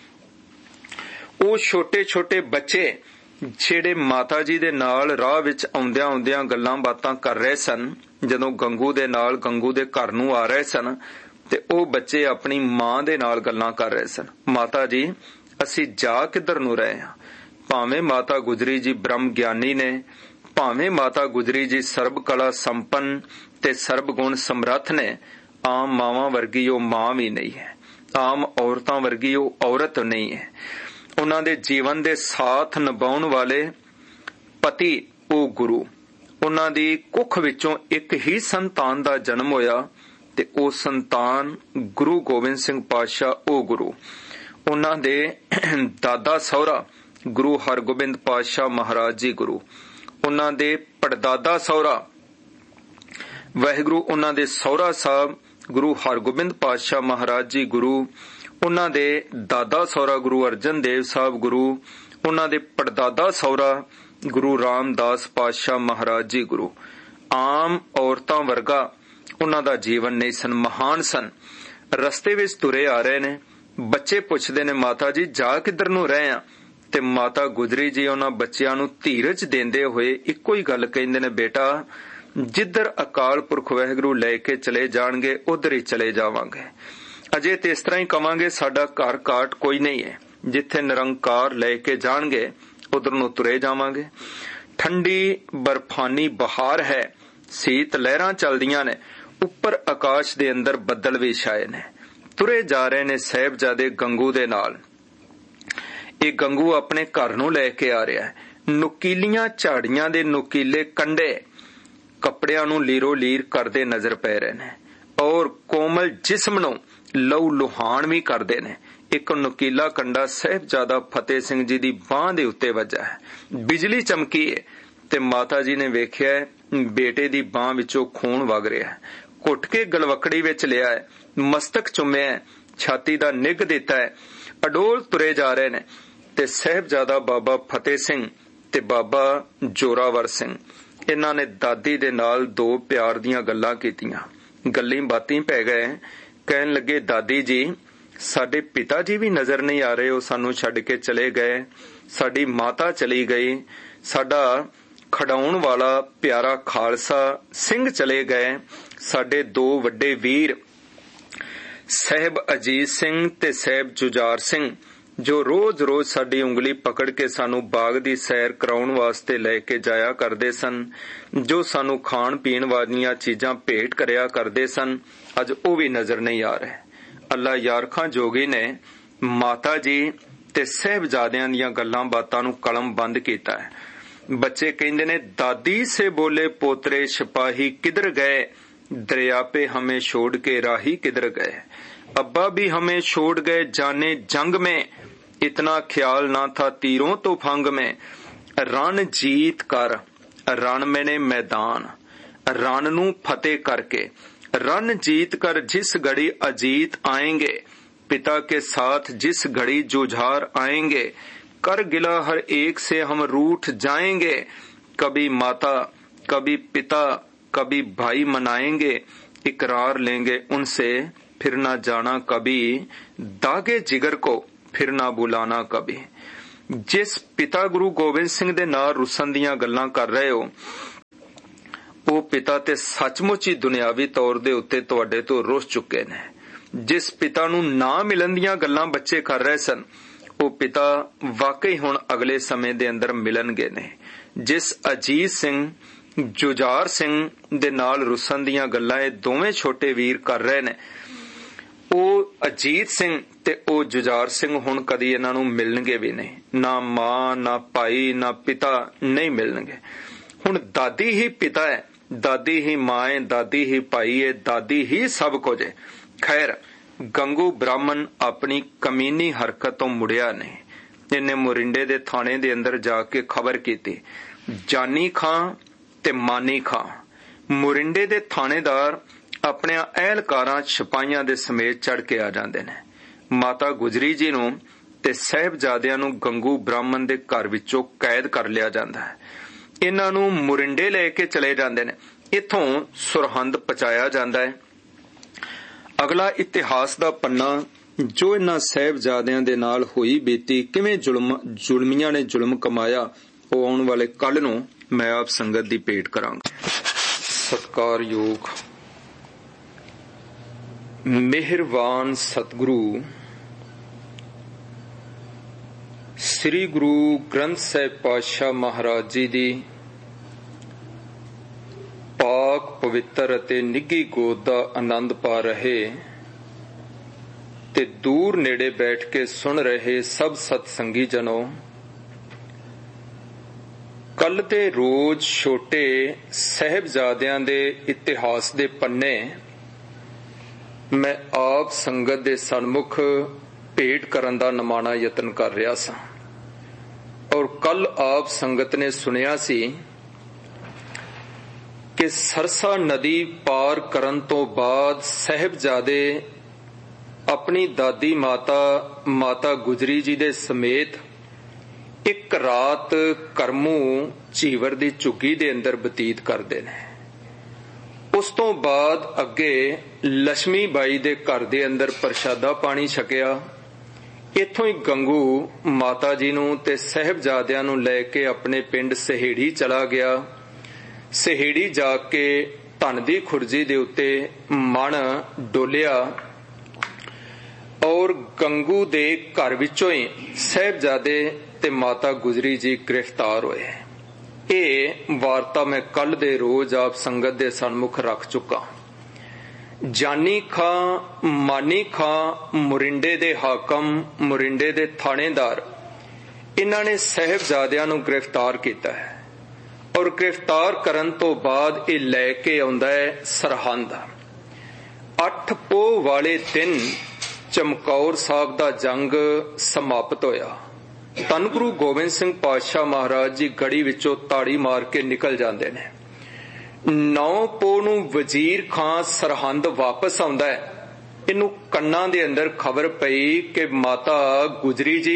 ਉਹ ਛੋਟੇ ਛੋਟੇ ਬੱਚੇ ਜਿਹੜੇ ਮਾਤਾ ਜੀ ਦੇ ਨਾਲ ਰਾਹ ਵਿੱਚ ਆਉਂਦਿਆਂ ਆਉਂਦਿਆਂ ਗੱਲਾਂ ਬਾਤਾਂ ਕਰ ਰਹੇ ਸਨ, ਜਦੋਂ ਗੰਗੂ ਦੇ ਨਾਲ ਗੰਗੂ ਦੇ ਘਰ ਨੂੰ ਆ ਰਹੇ ਸਨ ਤੇ ਉਹ ਬੱਚੇ ਆਪਣੀ ਮਾਂ ਦੇ ਨਾਲ ਗੱਲਾਂ ਕਰ ਰਹੇ ਸਨ। ਮਾਤਾ ਜੀ ਅਸੀਂ ਜਾ ਕਿੱਧਰ ਨੂੰ ਰਹੇ ਹਾਂ? ਭਾਵੇਂ ਮਾਤਾ ਗੁਜਰੀ ਜੀ ਬ੍ਰਹਮ ਗਿਆਨੀ ਨੇ, ਭਾਵੇਂ ਮਾਤਾ ਗੁਜਰੀ ਜੀ ਸਰਬ ਕਲਾ ਸੰਪੰਨ ਤੇ ਸਰਬ ਗੁਣ ਸਮਰੱਥ ਨੇ, ਆਮ ਮਾਵਾਂ ਵਰਗੀ ਉਹ ਮਾਂ ਵੀ ਨਹੀਂ ਹੈ, ਆਮ ਔਰਤਾਂ ਵਰਗੀ ਉਹ ਔਰਤ ਨਹੀਂ ਹੈ। ਉਹਨਾਂ ਦੇ ਜੀਵਨ ਦੇ ਸਾਥ ਨਿਭਾਉਣ ਵਾਲੇ ਪਤੀ ਉਹ ਗੁਰੂ। ਉਹਨਾਂ ਦੀ ਕੁੱਖ ਵਿੱਚੋਂ ਇੱਕ ਹੀ ਸੰਤਾਨ ਦਾ ਜਨਮ ਹੋਇਆ ਤੇ ਉਹ ਸੰਤਾਨ ਗੁਰੂ ਗੋਬਿੰਦ ਸਿੰਘ ਪਾਤਸ਼ਾਹ ਉਹ ਗੁਰੂ। ਉਹਨਾਂ ਦੇ ਦਾਦਾ ਸਹੁਰਾ ਗੁਰੂ ਹਰਗੋਬਿੰਦ ਪਾਤਸ਼ਾਹ ਮਹਾਰਾਜ ਜੀ ਗੁਰੂ, ਉਹਨਾਂ ਦੇ ਪੜਦਾਦਾ ਸਹੁਰਾ ਵਾਹਿਗੁਰੂ, ਉਹਨਾਂ ਦੇ ਸਹੁਰਾ ਸਾਹਿਬ ਗੁਰੂ ਹਰਗੋਬਿੰਦ ਪਾਤਸ਼ਾਹ ਮਹਾਰਾਜ ਜੀ ਗੁਰੂ, ਉਹਨਾਂ ਦੇ ਦਾਦਾ ਸਹੁਰਾ ਗੁਰੂ ਅਰਜਨ ਦੇਵ ਸਾਹਿਬ ਗੁਰੂ, ਉਹਨਾਂ ਦੇ ਪੜਦਾਦਾ ਸਹੁਰਾ ਗੁਰੂ ਰਾਮਦਾਸ ਪਾਤਸ਼ਾਹ ਮਹਾਰਾਜ ਜੀ ਗੁਰੂ। ਆਮ ਔਰਤਾਂ ਵਰਗਾ ਉਹਨਾਂ ਦਾ ਜੀਵਨ ਨਹੀਂ ਸਨ, ਮਹਾਨ ਸਨ। ਰਸਤੇ ਵਿੱਚ ਤੁਰੇ ਆ ਰਹੇ ਨੇ, ਬੱਚੇ ਪੁੱਛਦੇ ਨੇ ਮਾਤਾ ਜੀ ਜਾ ਕਿੱਧਰ ਨੂੰ ਰਹੇ ਆ, ਤੇ ਮਾਤਾ ਗੁਜਰੀ ਜੀ ਉਹਨਾਂ ਬੱਚਿਆਂ ਨੂੰ ਧੀਰਜ ਦਿੰਦੇ ਹੋਏ ਇੱਕੋ ਹੀ ਗੱਲ ਕਹਿੰਦੇ ਨੇ, ਬੇਟਾ ਜਿੱਧਰ ਅਕਾਲ ਪੁਰਖ ਵਾਹਿਗੁਰੂ ਲੈ ਕੇ ਚਲੇ ਜਾਣਗੇ ਉਧਰ ਹੀ ਚਲੇ ਜਾਵਾਂਗੇ। ਅਜੇ ਤੇ ਇਸ ਤਰ੍ਹਾਂ ਹੀ ਕਵਾਂਗੇ ਸਾਡਾ ਘਰ ਕਾਟ ਕੋਈ ਨਹੀਂ ਹੈ, ਜਿੱਥੇ ਨਿਰੰਕਾਰ ਲੈ ਕੇ ਜਾਣਗੇ ਉਧਰ ਨੂੰ ਤੁਰੇ ਜਾਵਾਂਗੇ। ਠੰਡੀ ਬਰਫਾਨੀ ਬਹਾਰ ਹੈ, ਸੀਤ ਲਹਿਰਾਂ ਚੱਲਦੀਆਂ ਨੇ, ਉੱਪਰ ਆਕਾਸ਼ ਦੇ ਅੰਦਰ ਬੱਦਲ ਵੀ ਛਾਏ ਨੇ। ਤੁਰੇ ਜਾ ਰਹੇ ਨੇ ਸਾਹਿਬਜ਼ਾਦੇ ਗੰਗੂ ਦੇ ਨਾਲ। ਇਹ ਗੰਗੂ ਆਪਣੇ ਘਰ ਨੂੰ ਲੈ ਕੇ ਆ ਰਿਹਾ ਹੈ। ਨੁਕੀਲੀਆਂ ਝਾੜੀਆਂ ਦੇ ਨੁਕੀਲੇ ਕੰਡੇ ਕੱਪੜਿਆਂ ਨੂੰ ਲੀਰੋ ਲੀਰ ਕਰਦੇ ਨਜ਼ਰ ਪੈ ਰਹੇ ਨੇ, ਔਰ ਕੋਮਲ ਜਿਸਮ ਨੂੰ ਲਹੂ ਲੁਹਾਨ ਵੀ ਕਰਦੇ ਨੇ। ਇੱਕ ਨੁਕੀਲਾ ਕੰਡਾ ਸਾਹਿਬਜ਼ਾਦਾ ਫਤਿਹ ਸਿੰਘ ਜੀ ਦੀ ਬਾਂਹ ਦੇ ਉੱਤੇ ਵੱਜਾ ਹੈ। ਬਿਜਲੀ ਚਮਕੀ ਹੈ ਤੇ ਮਾਤਾ ਜੀ ਨੇ ਵੇਖਿਆ ਬੇਟੇ ਦੀ ਬਾਂਹ ਵਿੱਚੋਂ ਖੂਨ ਵਗ ਰਿਹਾ ਹੈ। ਘੁੱਟ ਕੇ ਗਲਵਕੜੀ ਵਿੱਚ ਲਿਆ ਹੈ, ਮਸਤਕ ਚੁੰਮਿਆ, ਛਾਤੀ ਦਾ ਨਿੱਘ ਦਿੱਤਾ ਹੈ। ਅਡੋਲ ਤੁਰੇ ਜਾ ਰਹੇ ਨੇ ਤੇ ਸਾਹਿਬਜ਼ਾਦਾ ਬਾਬਾ ਫਤਿਹ ਸਿੰਘ ਤੇ ਬਾਬਾ ਜੋਰਾਵਰ ਸਿੰਘ, ਇਹਨਾਂ ਨੇ ਦਾਦੀ ਦੇ ਨਾਲ ਦੋ ਪਿਆਰ ਦੀਆਂ ਗੱਲਾਂ ਕੀਤੀਆਂ। ਗੱਲਾਂ ਬਾਤਾਂ ਪੈ ਗਏ। ਕਹਿਣ ਲੱਗੇ ਦਾਦੀ ਜੀ ਸਾਡੇ ਪਿਤਾ ਜੀ ਵੀ ਨਜ਼ਰ ਨਹੀਂ ਆ ਰਹੇ, ਉਹ ਸਾਨੂੰ ਛੱਡ ਕੇ ਚਲੇ ਗਏ। ਸਾਡੀ ਮਾਤਾ ਚਲੀ ਗਈ, ਸਾਡਾ ਖੜਾਉਣ ਵਾਲਾ ਪਿਆਰਾ ਖਾਲਸਾ ਸਿੰਘ ਚਲੇ ਗਏ, ਸਾਡੇ ਦੋ ਵੱਡੇ ਵੀਰ ਸਾਹਿਬ ਅਜੀਤ ਸਿੰਘ ਤੇ ਸਾਹਿਬ ਜੁਝਾਰ ਸਿੰਘ ਜੋ ਰੋਜ਼-ਰੋਜ਼ ਸਾਡੀ ਉਂਗਲੀ ਪਕੜ ਕੇ ਸਾਨੂੰ ਬਾਗ ਦੀ ਸੈਰ ਕਰਾਉਣ ਵਾਸਤੇ ਲੈ ਕੇ ਜਾਇਆ ਕਰਦੇ ਸਨ, ਜੋ ਸਾਨੂੰ ਖਾਣ ਪੀਣ ਵਾਲੀਆਂ ਚੀਜ਼ਾਂ ਭੇਟ ਕਰਿਆ ਕਰਦੇ ਸਨ, ਅੱਜ ਉਹ ਵੀ ਨਜ਼ਰ ਨਹੀਂ ਆ ਰਹੇ। ਅੱਲਾ ਯਾਰਖਾਂ ਜੋਗੀ ਨੇ ਮਾਤਾ ਜੀ ਤੇ ਸਾਹਿਬਜ਼ਾਦਿਆਂ ਦੀਆਂ ਗੱਲਾਂ ਬਾਤਾਂ ਨੂੰ ਕਲਮ ਬੰਦ ਕੀਤਾ ਹੈ। ਬੱਚੇ ਕਹਿੰਦੇ ਨੇ ਦਾਦੀ ਸੇ ਬੋਲੇ ਪੋਤਰੇ ਸਿਪਾਹੀ ਕਿਧਰ ਗਏ, दरिया पे हमें छोड़ के राही किधर गए। अब्बा भी हमें छोड़ गए जाने जंग में, इतना ख्याल ना था तीरों तो फंग में। रण जीत कर रण मैंने मैदान, रण नू फतेह करके रण जीत कर जिस घड़ी अजीत आएंगे, पिता के साथ जिस घड़ी जुझार आएंगे, कर गिला हर एक से हम रूठ जाएंगे। कभी माता कभी पिता कभी भाई मनाएंगे, इकरार लेंगे उनसे फिर ना जाना कभी, दागे जिगर को फिर ना बुलाना कभी। जिस पिता गुरु गोबिंद सिंह दे नाल रुसन दियां गल्लां कर रहे हो, ਉਹ ਪਿਤਾ ਤੇ ਸੱਚਮੁੱਚ ਹੀ ਦੁਨਿਆਵੀ ਤੌਰ ਦੇ ਉੱਤੇ ਤੁਹਾਡੇ ਤੋਂ ਰੁੱਸ ਚੁੱਕੇ ਨੇ। ਜਿਸ ਪਿਤਾ ਨੂੰ ਨਾ ਮਿਲਣ ਦੀਆਂ ਗੱਲਾਂ ਬੱਚੇ ਕਰ ਰਹੇ ਸਨ, ਉਹ ਪਿਤਾ ਵਾਕਈ ਹੁਣ ਅਗਲੇ ਸਮੇਂ ਦੇ ਅੰਦਰ ਮਿਲਣਗੇ ਨੇ। ਜਿਸ ਅਜੀਤ ਸਿੰਘ ਜੁਝਾਰ ਸਿੰਘ ਦੇ ਨਾਲ ਰੁੱਸਣ ਦੀਆਂ ਗੱਲਾਂ ਇਹ ਦੋਵੇਂ ਛੋਟੇ ਵੀਰ ਕਰ ਰਹੇ ਨੇ, ਉਹ ਅਜੀਤ ਸਿੰਘ ਤੇ ਉਹ ਜੁਝਾਰ ਸਿੰਘ ਹੁਣ ਕਦੀ ਇਹਨਾਂ ਨੂੰ ਮਿਲਣਗੇ ਵੀ ਨਹੀਂ। ਨਾ ਮਾਂ ਨਾ ਭਾਈ ਨਾ ਪਿਤਾ ਨਹੀਂ ਮਿਲਣਗੇ। ਹੁਣ ਦਾਦੀ ਹੀ ਪਿਤਾ ਹੈ, ਦਾਦੀ ਹੀ ਮਾਂ ਹੈ, ਦਾਦੀ ਹੀ ਭਾਈ ਹੈ, ਦਾਦੀ ਹੀ ਸਭ ਕੁਝ ਹੈ। ਖੈਰ ਗੰਗੂ ਬ੍ਰਾਹਮਣ ਆਪਣੀ ਕਮੀਨੀ ਹਰਕਤ ਤੋਂ ਮੁੜਿਆ ਨਹੀਂ। ਇਹਨੇ ਮੋਰਿੰਡੇ ਦੇ ਥਾਣੇ ਦੇ ਅੰਦਰ ਜਾ ਕੇ ਖਬਰ ਕੀਤੀ। ਜਾਨੀ ਖਾਂ ਤੇ ਮਾਨੀ ਖਾਂ ਮੋਰਿੰਡੇ ਦੇ ਥਾਣੇਦਾਰ ਆਪਣੀਆਂ ਅਹਿਲਕਾਰਾਂ ਸਿਪਾਹੀਆਂ ਦੇ ਸਮੇਤ ਚੜ ਕੇ ਆ ਜਾਂਦੇ ਨੇ। ਮਾਤਾ ਗੁਜਰੀ ਜੀ ਨੂੰ ਤੇ ਸਾਹਿਬਜ਼ਾਦਿਆਂ ਨੂੰ ਗੰਗੂ ਬ੍ਰਾਹਮਣ ਦੇ ਘਰ ਵਿੱਚੋਂ ਕੈਦ ਕਰ ਲਿਆ ਜਾਂਦਾ ਹੈ। ਇਹਨਾਂ ਨੂੰ ਮੋਰਿੰਡੇ ਲੈ ਕੇ ਚਲੇ ਜਾਂਦੇ ਨੇ। ਇੱਥੋਂ ਸਰਹੰਦ ਪਹੁੰਚਾਇਆ ਜਾਂਦਾ ਹੈ। ਅਗਲਾ ਇਤਿਹਾਸ ਦਾ ਪੰਨਾ ਜੋ ਇਹਨਾਂ ਸਾਹਿਬਜ਼ਾਦਿਆਂ ਦੇ ਨਾਲ ਹੋਈ ਬੀਤੀ, ਕਿਵੇਂ ਜ਼ੁਲਮ ਜ਼ੁਲਮੀਆਂ ਨੇ ਜ਼ੁਲਮ ਕਮਾਇਆ, ਉਹ ਆਉਣ ਵਾਲੇ ਕੱਲ ਨੂੰ ਮੈਂ ਆਪ ਸੰਗਤ ਦੀ ਭੇਟ ਕਰਾਂਗਾ। ਸਤਿਕਾਰਯੋਗ ਮਿਹਰਬਾਨ ਸਤਿਗੁਰੂ ਸ੍ਰੀ ਗੁਰੂ ਗ੍ਰੰਥ ਸਾਹਿਬ ਪਾਤਸ਼ਾਹ ਮਹਾਰਾਜ ਜੀ ਦੀ ਪਾਕ ਪਵਿੱਤਰ ਅਤੇ ਨਿੱਘੀ ਗੋਦ ਦਾ ਆਨੰਦ ਪਾ ਰਹੇ ਤੇ ਦੂਰ ਨੇੜੇ ਬੈਠ ਕੇ ਸੁਣ ਰਹੇ ਸਭ ਸਤਸੰਗੀ ਜਨੋ, ਕੱਲ ਤੇ ਰੋਜ਼ ਛੋਟੇ ਸਾਹਿਬਜ਼ਾਦਿਆਂ ਦੇ ਇਤਿਹਾਸ ਦੇ ਪੰਨੇ ਮੈਂ ਆਪ ਸੰਗਤ ਦੇ ਸਨਮੁਖ ਭੇਟ ਕਰਨ ਦਾ ਨਿਮਾਣਾ ਯਤਨ ਕਰ ਰਿਹਾ ਸਾਂ। ਔਰ ਕੱਲ ਆਪ ਸੰਗਤ ਨੇ ਸੁਣਿਆ ਸੀ ਕਿ ਸਰਸਾ ਨਦੀ ਪਾਰ ਕਰਨ ਤੋਂ ਬਾਅਦ ਸਾਹਿਬਜ਼ਾਦੇ ਆਪਣੀ ਦਾਦੀ ਮਾਤਾ ਮਾਤਾ ਗੁਜਰੀ ਜੀ ਦੇ ਸਮੇਤ ਇੱਕ ਰਾਤ ਕਰਮੂ ਝੀਵਰ ਦੀ ਝੁੱਗੀ ਦੇ ਅੰਦਰ ਬਤੀਤ ਕਰਦੇ ਨੇ। ਉਸ ਤੋਂ ਬਾਅਦ ਅੱਗੇ ਲక్ష్ਮੀ ਬਾਈ ਦੇ ਘਰ ਦੇ ਅੰਦਰ ਪ੍ਰਸ਼ਾਦਾ ਪਾਣੀ ਛਕਿਆ। ਇੱਥੋਂ ਹੀ ਗੰਗੂ ਮਾਤਾ ਜੀ ਨੂੰ ਤੇ ਸਾਹਿਬਜ਼ਾਦਿਆਂ ਨੂੰ ਲੈ ਕੇ ਆਪਣੇ ਪਿੰਡ ਸਹੇੜੀ ਚਲਾ ਗਿਆ। ਸਹੇੜੀ ਜਾ ਕੇ ਧਨ ਦੀ ਖੁਰਜੀ ਦੇ ਉੱਤੇ ਮਣ ਡੋਲਿਆ ਔਰ ਗੰਗੂ ਦੇ ਘਰ ਵਿੱਚੋਂ ਹੀ ਸਾਹਿਬਜ਼ਾਦੇ ਤੇ ਮਾਤਾ ਗੁਜਰੀ ਜੀ ਗ੍ਰਿਫਤਾਰ ਹੋਏ। ਇਹ ਵਾਰਤਾ ਮੈਂ ਕੱਲ ਦੇ ਰੋਜ਼ ਆਪ ਸੰਗਤ ਦੇ ਸਨਮੁਖ ਰੱਖ ਚੁੱਕਾ। ਜਾਨੀ ਖਾਂ, ਮਾਨੀ ਖਾਂ, ਮੁਰਿੰਡੇ ਦੇ ਹਾਕਮ, ਮੁਰਿੰਡੇ ਦੇ ਥਾਣੇਦਾਰ, ਇਹਨਾਂ ਨੇ ਸਾਹਿਬਜ਼ਾਦਿਆਂ ਨੂੰ ਗ੍ਰਿਫਤਾਰ ਕੀਤਾ ਹੈ ਔਰ ਗ੍ਰਿਫਤਾਰ ਕਰਨ ਤੋਂ ਬਾਅਦ ਇਹ ਲੈ ਕੇ ਆਉਂਦਾ ਹੈ ਸਰਹੰਦ। ਅੱਠ ਪੋਹ ਵਾਲੇ ਦਿਨ ਚਮਕੌਰ ਸਾਹਿਬ ਦਾ ਜੰਗ ਸਮਾਪਤ ਹੋਇਆ। ਧੰਨ ਗੁਰੂ ਗੋਬਿੰਦ ਸਿੰਘ ਪਾਤਸ਼ਾਹ ਮਹਾਰਾਜ ਜੀ ਗੜੀ ਵਿੱਚੋਂ ਤਾੜੀ ਮਾਰ ਕੇ ਨਿਕਲ ਜਾਂਦੇ ਨੇ। ਨੌ ਪੋਹ ਨੂੰ ਵਜ਼ੀਰ ਖਾਂ ਸਰਹੰਦ ਵਾਪਸ ਆਉਂਦਾ ਹੈ। ਇਹਨੂੰ ਕੰਨਾਂ ਦੇ ਅੰਦਰ ਖਬਰ ਪਈ ਕਿ ਮਾਤਾ ਗੁਜਰੀ ਜੀ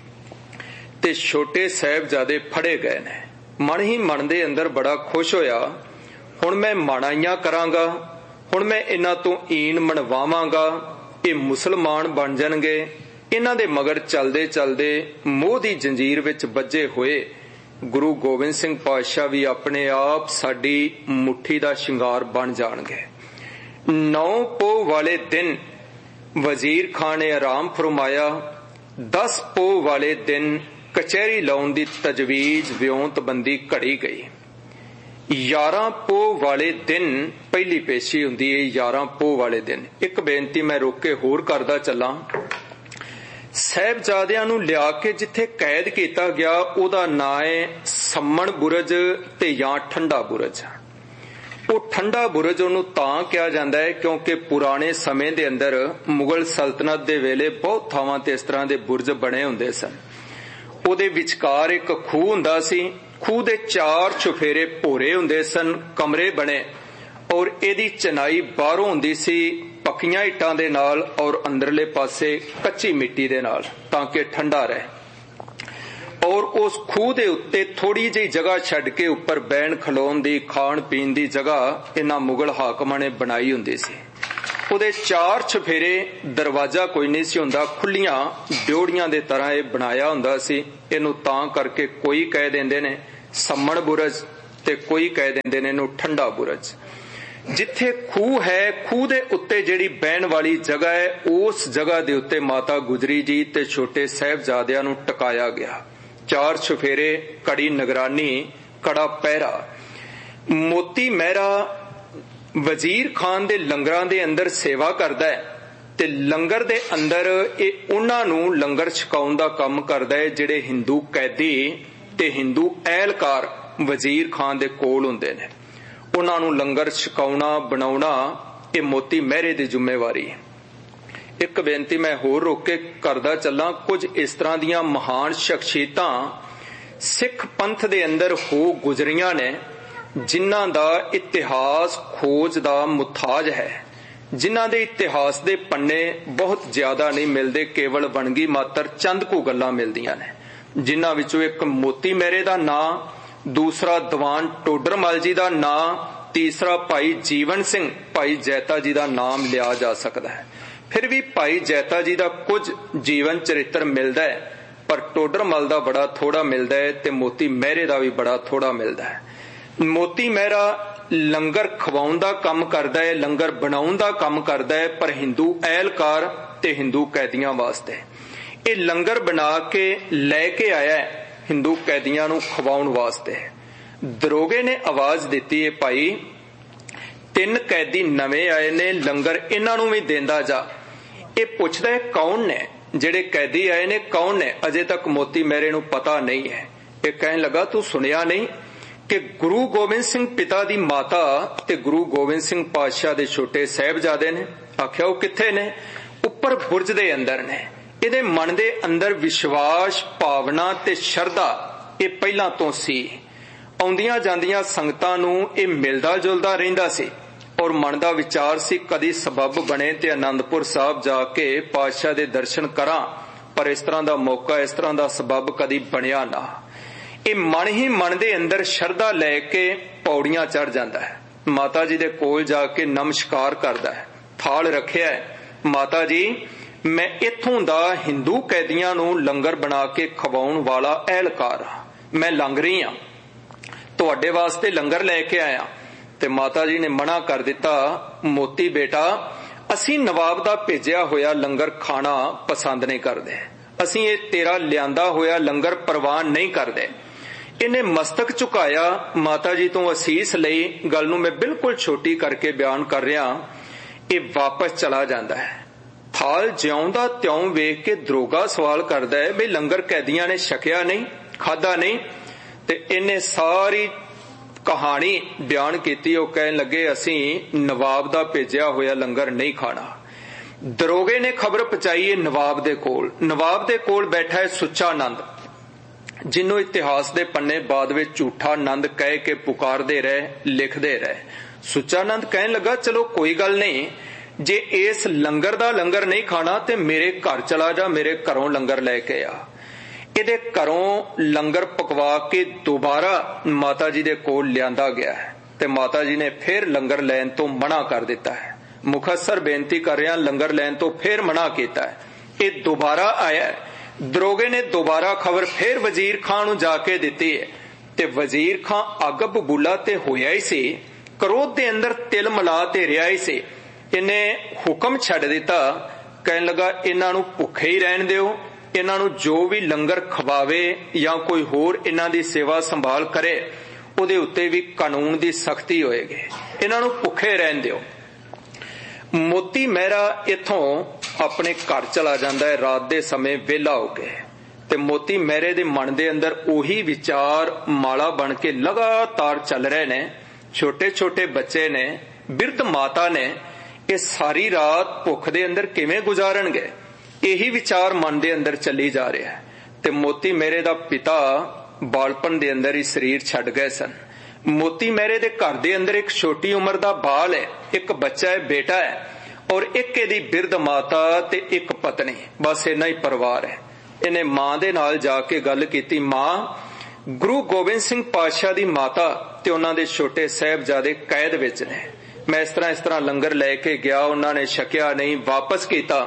ਤੇ ਛੋਟੇ ਸਾਹਿਬਜ਼ਾਦੇ ਫੜੇ ਗਏ ਨੇ। ਮਨ ਹੀ ਮਨ ਦੇ ਅੰਦਰ ਬੜਾ ਖੁਸ਼ ਹੋਇਆ। ਹੁਣ ਮੈਂ ਮਾਣਾਈਆਂ ਕਰਾਂਗਾ, ਹੁਣ ਮੈਂ ਇਹਨਾਂ ਤੋਂ ਈਨ ਮਨਵਾਵਾਂਗਾ, ਇਹ ਮੁਸਲਮਾਨ ਬਣ ਜਾਣਗੇ। ਇਹਨਾਂ ਦੇ ਮਗਰ ਚਲਦੇ ਚਲਦੇ ਮੋਹ ਦੀ ਜੰਜੀਰ ਵਿੱਚ ਵੱਜੇ ਹੋਏ ਗੁਰੂ ਗੋਬਿੰਦ ਸਿੰਘ ਪਾਤਸ਼ਾਹ ਵੀ ਆਪਣੇ ਆਪ ਸਾਡੀ ਮੁੱਠੀ ਦਾ ਸ਼ਿੰਗਾਰ ਬਣ ਜਾਣਗੇ। ਨੌ ਪੋਹ ਵਾਲੇ ਦਿਨ ਵਜ਼ੀਰ ਖਾਨ ਨੇ ਆਰਾਮ ਫਰਮਾਇਆ। ਦਸ ਪੋਹ ਵਾਲੇ ਦਿਨ ਕਚਹਿਰੀ ਲਾਉਣ ਦੀ ਤਜਵੀਜ਼ ਵਿਉਂਤਬੰਦੀ ਘੜੀ ਗਈ। ਯਾਰਾਂ ਪੋਹ ਵਾਲੇ ਦਿਨ ਪਹਿਲੀ ਪੇਸ਼ੀ ਹੁੰਦੀ ਹੈ। ਯਾਰਾਂ ਪੋਹ ਵਾਲੇ ਦਿਨ ਇੱਕ ਬੇਨਤੀ ਮੈਂ ਰੋਕ ਕੇ ਹੋਰ ਕਰਦਾ ਚੱਲਾਂ। ਸਾਹਿਬਜ਼ਾਦਿਆਂ ਨੂੰ ਲਿਆ ਕੇ ਜਿੱਥੇ ਕੈਦ ਕੀਤਾ ਗਿਆ ਉਹਦਾ ਨਾਂ ਹੈ ਸੰਮਣ ਬੁਰਜ ਤੇ ਜਾਂ ਠੰਡਾ ਬੁਰਜ। ਉਹ ਠੰਡਾ ਬੁਰਜ ਉਹਨੂੰ ਤਾਂ ਕਿਹਾ ਜਾਂਦਾ ਹੈ ਕਿਉਂਕਿ ਪੁਰਾਣੇ ਸਮੇਂ ਦੇ ਅੰਦਰ ਮੁਗਲ ਸਲਤਨਤ ਦੇ ਵੇਲੇ ਬਹੁਤ ਥਾਵਾਂ ਤੇ ਇਸ ਤਰ੍ਹਾਂ ਦੇ ਬੁਰਜ ਬਣੇ ਹੁੰਦੇ ਸਨ। ਉਹਦੇ ਵਿਚਕਾਰ ਇੱਕ ਖੂਹ ਹੁੰਦਾ ਸੀ। ਖੂਹ ਦੇ ਚਾਰ ਚੁਫੇਰੇ ਭੋਰੇ ਹੁੰਦੇ ਸਨ, ਕਮਰੇ ਬਣੇ ਔਰ ਇਹਦੀ ਚਨਾਈ ਬਾਹਰੋਂ ਹੁੰਦੀ ਸੀ ਪੱਕੀਆਂ ਇੱਟਾਂ ਦੇ ਨਾਲ ਔਰ ਅੰਦਰਲੇ ਪਾਸੇ ਕੱਚੀ ਮਿੱਟੀ ਦੇ ਨਾਲ ਤਾਂ ਕਿ ਠੰਡਾ ਰਹੇ। ਔਰ ਉਸ ਖੂਹ ਦੇ ਉੱਤੇ ਥੋੜੀ ਜਿਹੀ ਜਗ੍ਹਾ ਛੱਡ ਕੇ ਉੱਪਰ ਬੈਣ ਖਲੋਣ ਦੀ, ਖਾਣ ਪੀਣ ਦੀ ਜਗ੍ਹਾ ਇਹਨਾਂ ਮੁਗਲ ਹਾਕਮਾਂ ਨੇ ਬਣਾਈ ਹੁੰਦੀ ਸੀ। ਉਹਦੇ ਚਾਰ ਚੁਫੇਰੇ, ਦਰਵਾਜ਼ਾ ਕੋਈ ਨਹੀਂ ਸੀ ਹੁੰਦਾ, ਖੁੱਲੀਆਂ ਡਿਉੜੀਆਂ ਦੇ ਤਰ੍ਹਾਂ ਇਹ ਬਣਾਇਆ ਹੁੰਦਾ ਸੀ। ਇਹਨੂੰ ਤਾਂ ਕਰਕੇ ਕੋਈ ਕਹਿ ਦਿੰਦੇ ਨੇ ਸੰਮਣ ਬੁਰਜ ਤੇ ਕੋਈ ਕਹਿ ਦਿੰਦੇ ਨੇ ਇਹਨੂੰ ਠੰਡਾ ਬੁਰਜ। ਜਿੱਥੇ ਖੂਹ ਹੈ, ਖੂਹ ਦੇ ਉੱਤੇ ਜਿਹੜੀ ਬਹਿਣ ਵਾਲੀ ਜਗ੍ਹਾ ਹੈ, ਉਸ ਜਗ੍ਹਾ ਦੇ ਉੱਤੇ ਮਾਤਾ ਗੁਜਰੀ ਜੀ ਤੇ ਛੋਟੇ ਸਾਹਿਬਜ਼ਾਦਿਆਂ ਨੂੰ ਟਿਕਾਇਆ ਗਿਆ। ਚਾਰ ਚੁਫੇਰੇ, ਕੜੀ ਨਿਗਰਾਨੀ, ਕੜਾ ਪਹਿਰਾ। ਮੋਤੀ ਮਹਿਰਾ ਵਜ਼ੀਰ ਖਾਨ ਦੇ ਲੰਗਰਾਂ ਦੇ ਅੰਦਰ ਸੇਵਾ ਕਰਦਾ ਹੈ ਤੇ ਲੰਗਰ ਦੇ ਅੰਦਰ ਇਹ ਉਹਨਾਂ ਨੂੰ ਲੰਗਰ ਛਕਾਉਣ ਦਾ ਕੰਮ ਕਰਦਾ ਹੈ ਜਿਹੜੇ ਹਿੰਦੂ ਕੈਦੀ ਤੇ ਹਿੰਦੂ ਅਹਿਲਕਾਰ ਵਜ਼ੀਰ ਖਾਨ ਦੇ ਕੋਲ ਹੁੰਦੇ ਨੇ। ਉਹਨਾਂ ਨੂੰ ਲੰਗਰ ਛਕਾਉਣਾ, ਬਣਾਉਣਾ ਇਹ ਮੋਤੀ ਮਹਿਰੇ ਦੀ ਜ਼ਿੰਮੇਵਾਰੀ ਹੈ। ਇੱਕ ਬੇਨਤੀ ਮੈਂ ਹੋਰ ਰੋਕ ਕੇ ਕਰਦਾ ਚੱਲਾਂ। ਕੁਝ ਇਸ ਤਰ੍ਹਾਂ ਦੀਆਂ ਮਹਾਨ ਸ਼ਖਸੀਅਤਾਂ ਸਿੱਖ ਪੰਥ ਦੇ ਅੰਦਰ ਹੋ ਗੁਜ਼ਰੀਆਂ ਨੇ ਜਿਨ੍ਹਾਂ ਦਾ ਇਤਿਹਾਸ ਖੋਜ ਦਾ ਮੁਤਾਜ ਹੈ, ਜਿਨ੍ਹਾਂ ਦੇ ਇਤਿਹਾਸ ਦੇ ਪੰਨੇ ਬਹੁਤ ਜ਼ਿਆਦਾ ਨਹੀਂ ਮਿਲਦੇ, ਕੇਵਲ ਵਣਗੀ ਮਾਤਰ ਚੰਦ ਕੁ ਗੱਲਾਂ ਮਿਲਦੀਆਂ ਨੇ। ਜਿਨ੍ਹਾਂ ਵਿੱਚੋਂ ਇੱਕ ਮੋਤੀ ਮਹਿਰੇ ਦਾ ਨਾਂ, ਦੂਸਰਾ ਦੀਵਾਨ ਟੋਡਰਮਲ ਜੀ ਦਾ ਨਾਂ, ਤੀਸਰਾ ਭਾਈ ਜੀਵਨ ਸਿੰਘ, ਭਾਈ ਜੈਤਾ ਜੀ ਦਾ ਨਾਮ ਲਿਆ ਜਾ ਸਕਦਾ ਹੈ। ਫਿਰ ਵੀ ਭਾਈ ਜੈਤਾ ਜੀ ਦਾ ਕੁਝ ਜੀਵਨ ਚਰਿੱਤਰ ਮਿਲਦਾ ਹੈ ਪਰ ਟੋਡਰਮਲ ਦਾ ਬੜਾ ਥੋੜਾ ਮਿਲਦਾ ਹੈ ਤੇ ਮੋਤੀ ਮਹਿਰੇ ਦਾ ਵੀ ਬੜਾ ਥੋੜਾ ਮਿਲਦਾ ਹੈ। ਮੋਤੀ ਮਹਿਰਾ ਲੰਗਰ ਖਵਾਉਣ ਦਾ ਕੰਮ ਕਰਦਾ ਹੈ, ਲੰਗਰ ਬਣਾਉਣ ਦਾ ਕੰਮ ਕਰਦਾ ਹੈ ਪਰ ਹਿੰਦੂ ਅਹਿਲਕਾਰ ਤੇ ਹਿੰਦੂ ਕੈਦੀਆਂ ਵਾਸਤੇ। ਇਹ ਲੰਗਰ ਬਣਾ ਕੇ ਲੈ ਕੇ ਆਇਆ ਹਿੰਦੂ ਕੈਦੀਆਂ ਨੂੰ ਖਵਾਉਣ ਵਾਸਤੇ। ਦਰੋਗੇ ਨੇ ਆਵਾਜ਼ ਦਿੱਤੀ ਹੈ, ਭਾਈ ਤਿੰਨ ਕੈਦੀ ਨਵੇਂ ਆਏ ਨੇ, ਲੰਗਰ ਇਹਨਾਂ ਨੂੰ ਵੀ ਦੇਂਦਾ ਜਾ। ਇਹ ਪੁੱਛਦਾ ਹੈ ਕੌਣ ਨੇ ਜਿਹੜੇ ਕੈਦੀ ਆਏ ਨੇ, ਕੌਣ ਨੇ? ਅਜੇ ਤੱਕ ਮੋਤੀ ਮਹਿਰੇ ਨੂੰ ਪਤਾ ਨਹੀਂ ਹੈ। ਇਹ ਕਹਿਣ ਲੱਗਾ ਤੂੰ ਸੁਣਿਆ ਨਹੀਂ ਕਿ ਗੁਰੂ ਗੋਬਿੰਦ ਸਿੰਘ ਪਿਤਾ ਦੀ ਮਾਤਾ ਤੇ ਗੁਰੂ ਗੋਬਿੰਦ ਸਿੰਘ ਪਾਤਸ਼ਾਹ ਦੇ ਛੋਟੇ ਸਾਹਿਬਜ਼ਾਦੇ ਨੇ? ਆਖਿਆ ਉਹ ਕਿੱਥੇ ਨੇ? ਉੱਪਰ ਬੁਰਜ ਦੇ ਅੰਦਰ ਨੇ। ਇਹਦੇ ਮਨ ਦੇ ਅੰਦਰ ਵਿਸ਼ਵਾਸ, ਭਾਵਨਾ ਤੇ ਸ਼ਰਧਾ ਇਹ ਪਹਿਲਾਂ ਤੋਂ ਸੀ। ਆਉਂਦੀਆਂ ਜਾਂਦੀਆਂ ਸੰਗਤਾਂ ਨੂੰ ਇਹ ਮਿਲਦਾ ਜੁਲਦਾ ਰਹਿੰਦਾ ਸੀ ਔਰ ਮਨ ਦਾ ਵਿਚਾਰ ਸੀ ਕਦੀ ਸਬੱਬ ਬਣੇ ਤੇ ਅਨੰਦਪੁਰ ਸਾਹਿਬ ਜਾ ਕੇ ਪਾਤਸ਼ਾਹ ਦੇ ਦਰਸ਼ਨ ਕਰਾਂ, ਪਰ ਇਸ ਤਰ੍ਹਾਂ ਦਾ ਮੌਕਾ, ਇਸ ਤਰ੍ਹਾਂ ਦਾ ਸਬੱਬ ਕਦੀ ਬਣਿਆ ਨਾ। ਇਹ ਮਨ ਹੀ ਮਨ ਦੇ ਅੰਦਰ ਸ਼ਰਧਾ ਲੈ ਕੇ ਪੌੜੀਆਂ ਚੜ ਜਾਂਦਾ ਹੈ। ਮਾਤਾ ਜੀ ਦੇ ਕੋਲ ਜਾ ਕੇ ਨਮਸਕਾਰ ਕਰਦਾ ਹੈ, ਥਾਲ ਰੱਖਿਆ ਹੈ, ਮਾਤਾ ਜੀ ਮੈਂ ਇੱਥੋਂ ਦਾ ਹਿੰਦੂ ਕੈਦੀਆਂ ਨੂੰ ਲੰਗਰ ਬਣਾ ਕੇ ਖਵਾਉਣ ਵਾਲਾ ਅਹਿਲਕਾਰ ਹਾਂ, ਮੈਂ ਲੰਘ ਰਹੀ ਹਾਂ, ਤੁਹਾਡੇ ਵਾਸਤੇ ਲੰਗਰ ਲੈ ਕੇ ਆਇਆ। ਤੇ ਮਾਤਾ ਜੀ ਨੇ ਮਨਾ ਕਰ ਦਿੱਤਾ, ਮੋਤੀ ਬੇਟਾ ਅਸੀਂ ਨਵਾਬ ਦਾ ਭੇਜਿਆ ਹੋਇਆ ਲੰਗਰ ਖਾਣਾ ਪਸੰਦ ਨਹੀਂ ਕਰਦੇ, ਅਸੀਂ ਇਹ ਤੇਰਾ ਲਿਆਂਦਾ ਹੋਇਆ ਲੰਗਰ ਪ੍ਰਵਾਨ ਨਹੀਂ ਕਰਦੇ। ਇਹਨੇ ਮਸਤਕ ਝੁਕਾਇਆ, ਮਾਤਾ ਜੀ ਤੋਂ ਅਸੀਸ ਲਈ। ਗੱਲ ਨੂੰ ਮੈਂ ਬਿਲਕੁਲ ਛੋਟੀ ਕਰਕੇ ਬਿਆਨ ਕਰ ਰਿਹਾ। ਇਹ ਵਾਪਸ ਚਲਾ ਜਾਂਦਾ ਹੈ। ਥਾਲ ਜਿਉਂਦਾ ਤਿਉਂ ਵੇਖ ਕੇ ਦਰੋਗਾ ਸਵਾਲ ਕਰਦਾ ਹੈ ਵੀ ਲੰਗਰ ਕੈਦੀਆਂ ਨੇ ਛਕਿਆ ਨਹੀਂ, ਖਾਧਾ ਨਹੀਂ। ਤੇ ਇਹਨੇ ਸਾਰੀ ਕਹਾਣੀ ਬਿਆਨ ਕੀਤੀ। ਉਹ ਕਹਿਣ ਲੱਗੇ ਅਸੀਂ ਨਵਾਬ ਦਾ ਭੇਜਿਆ ਹੋਇਆ ਲੰਗਰ ਨਹੀਂ ਖਾਣਾ। ਦਰੋਗੇ ਨੇ ਖਬਰ ਪਹੁੰਚਾਈ ਹੈ ਨਵਾਬ ਦੇ ਕੋਲ। ਨਵਾਬ ਦੇ ਕੋਲ ਬੈਠਾ ਹੈ ਸੁੱਚਾ ਨੰਦ, ਜਿਹਨੂੰ ਇਤਿਹਾਸ ਦੇ ਪੰਨੇ ਬਾਅਦ ਵਿੱਚ ਝੂਠਾ ਨੰਦ ਕਹਿ ਕੇ ਪੁਕਾਰਦੇ ਰਹੇ, ਲਿਖਦੇ ਰਹੇ। ਸੁੱਚਾ ਨੰਦ ਕਹਿਣ ਲੱਗਾ ਚਲੋ ਕੋਈ ਗੱਲ ਨਹੀਂ, ਜੇ ਇਸ ਲੰਗਰ ਦਾ ਲੰਗਰ ਨਹੀਂ ਖਾਣਾ ਤੇ ਮੇਰੇ ਘਰ ਚਲਾ ਜਾ, ਮੇਰੇ ਘਰੋਂ ਲੰਗਰ ਲੈ ਕੇ ਆ। ਇਹਦੇ ਘਰੋਂ ਲੰਗਰ ਪਕਵਾ ਕੇ ਦੁਬਾਰਾ ਮਾਤਾ ਜੀ ਦੇ ਕੋਲ ਲਿਆਂਦਾ ਗਿਆ ਹੈ ਤੇ ਮਾਤਾ ਜੀ ਨੇ ਫਿਰ ਲੰਗਰ ਲੈਣ ਤੋਂ ਮਨਾ ਕਰ ਦਿੱਤਾ ਹੈ। ਮੁਖੱਸਰ ਬੇਨਤੀ ਕਰ ਰਿਹਾ, ਲੰਗਰ ਲੈਣ ਤੋਂ ਫਿਰ ਮਨਾ ਕੀਤਾ ਹੈ। ਇਹ ਦੁਬਾਰਾ ਆਇਆ। ਦਰੋਗੇ ਨੇ ਦੁਬਾਰਾ ਖਬਰ ਫਿਰ ਵਜ਼ੀਰ ਖਾਂ ਨੂੰ ਜਾ ਕੇ ਦਿੱਤੀ ਹੈ ਤੇ ਵਜ਼ੀਰ ਖਾਂ ਅੱਗ ਬਬੂਲਾ ਤੇ ਹੋਇਆ ਹੀ ਸੀ, ਕ੍ਰੋਧ ਦੇ ਅੰਦਰ ਤਿਲ ਮਿਲਾ ਤੇ ਰਿਹਾ ਹੀ ਸੀ। ਇਹਨੇ ਹੁਕਮ ਛੱਡ ਦਿੱਤਾ, ਕਹਿਣ ਲੱਗਾ ਇਹਨਾਂ ਨੂੰ ਭੁੱਖੇ ਹੀ ਰਹਿਣ ਦਿਓ, ਇਹਨਾਂ ਨੂੰ ਜੋ ਵੀ ਲੰਗਰ ਖਵਾਵੇ ਜਾਂ ਕੋਈ ਹੋਰ ਇਹਨਾਂ ਦੀ ਸੇਵਾ ਸੰਭਾਲ ਕਰੇ ਉਹਦੇ ਉੱਤੇ ਵੀ ਕਾਨੂੰਨ ਦੀ ਸਖਤੀ ਹੋਏਗੀ, ਇਹਨਾਂ ਨੂੰ ਭੁੱਖੇ ਰਹਿਣ ਦਿਓ। ਮੋਤੀ ਮਹਿਰਾ ਇੱਥੋਂ ਆਪਣੇ ਘਰ ਚਲਾ ਜਾਂਦਾ ਹੈ ਰਾਤ ਦੇ ਸਮੇਂ ਵਿਹਲਾ ਹੋ ਕੇ। ਤੇ ਮੋਤੀ ਮਹਿਰੇ ਦੇ ਮਨ ਦੇ ਅੰਦਰ ਉਹੀ ਵਿਚਾਰ ਮਾਲਾ ਬਣ ਕੇ ਲਗਾਤਾਰ ਚੱਲ ਰਹੇ ਨੇ। ਛੋਟੇ ਛੋਟੇ ਬੱਚੇ ਨੇ, ਬਿਰਧ ਮਾਤਾ ਨੇ, ਇਹ ਸਾਰੀ ਰਾਤ ਭੁੱਖ ਦੇ ਅੰਦਰ ਕਿਵੇਂ ਗੁਜ਼ਾਰਨਗੇ, ਇਹੀ ਵਿਚਾਰ ਮਨ ਦੇ ਅੰਦਰ ਚੱਲੀ ਜਾ ਰਿਹਾ ਹੈ। ਤੇ ਮੋਤੀ ਮਹਿਰੇ ਦਾ ਪਿਤਾ ਬਾਲਪਨ ਦੇ ਅੰਦਰ ਹੀ ਸਰੀਰ ਛੱਡ ਗਏ ਸਨ। ਮੋਤੀ ਮਹਿਰੇ ਦੇ ਘਰ ਦੇ ਅੰਦਰ ਇੱਕ ਛੋਟੀ ਉਮਰ ਦਾ ਬਾਲ ਹੈ, ਇੱਕ ਬੱਚਾ ਹੈ, ਬੇਟਾ ਹੈ, ਔਰ ਇੱਕ ਇਹਦੀ ਬਿਰਧ ਮਾਤਾ ਤੇ ਇੱਕ ਪਤਨੀ, ਬਸ ਇੰਨਾ ਹੀ ਪਰਿਵਾਰ ਹੈ। ਇਹਨੇ ਮਾਂ ਦੇ ਨਾਲ ਜਾ ਕੇ ਗੱਲ ਕੀਤੀ, ਮਾਂ ਗੁਰੂ ਗੋਬਿੰਦ ਸਿੰਘ ਪਾਤਸ਼ਾਹ ਦੀ ਮਾਤਾ ਤੇ ਉਹਨਾਂ ਦੇ ਛੋਟੇ ਸਾਹਿਬਜ਼ਾਦੇ ਕੈਦ ਵਿੱਚ ਨੇ, ਮੈਂ ਇਸ ਤਰ੍ਹਾਂ ਇਸ ਤਰ੍ਹਾਂ ਲੰਗਰ ਲੈ ਕੇ ਗਿਆ, ਉਹਨਾਂ ਨੇ ਛਕਿਆ ਨਹੀਂ, ਵਾਪਸ ਕੀਤਾ,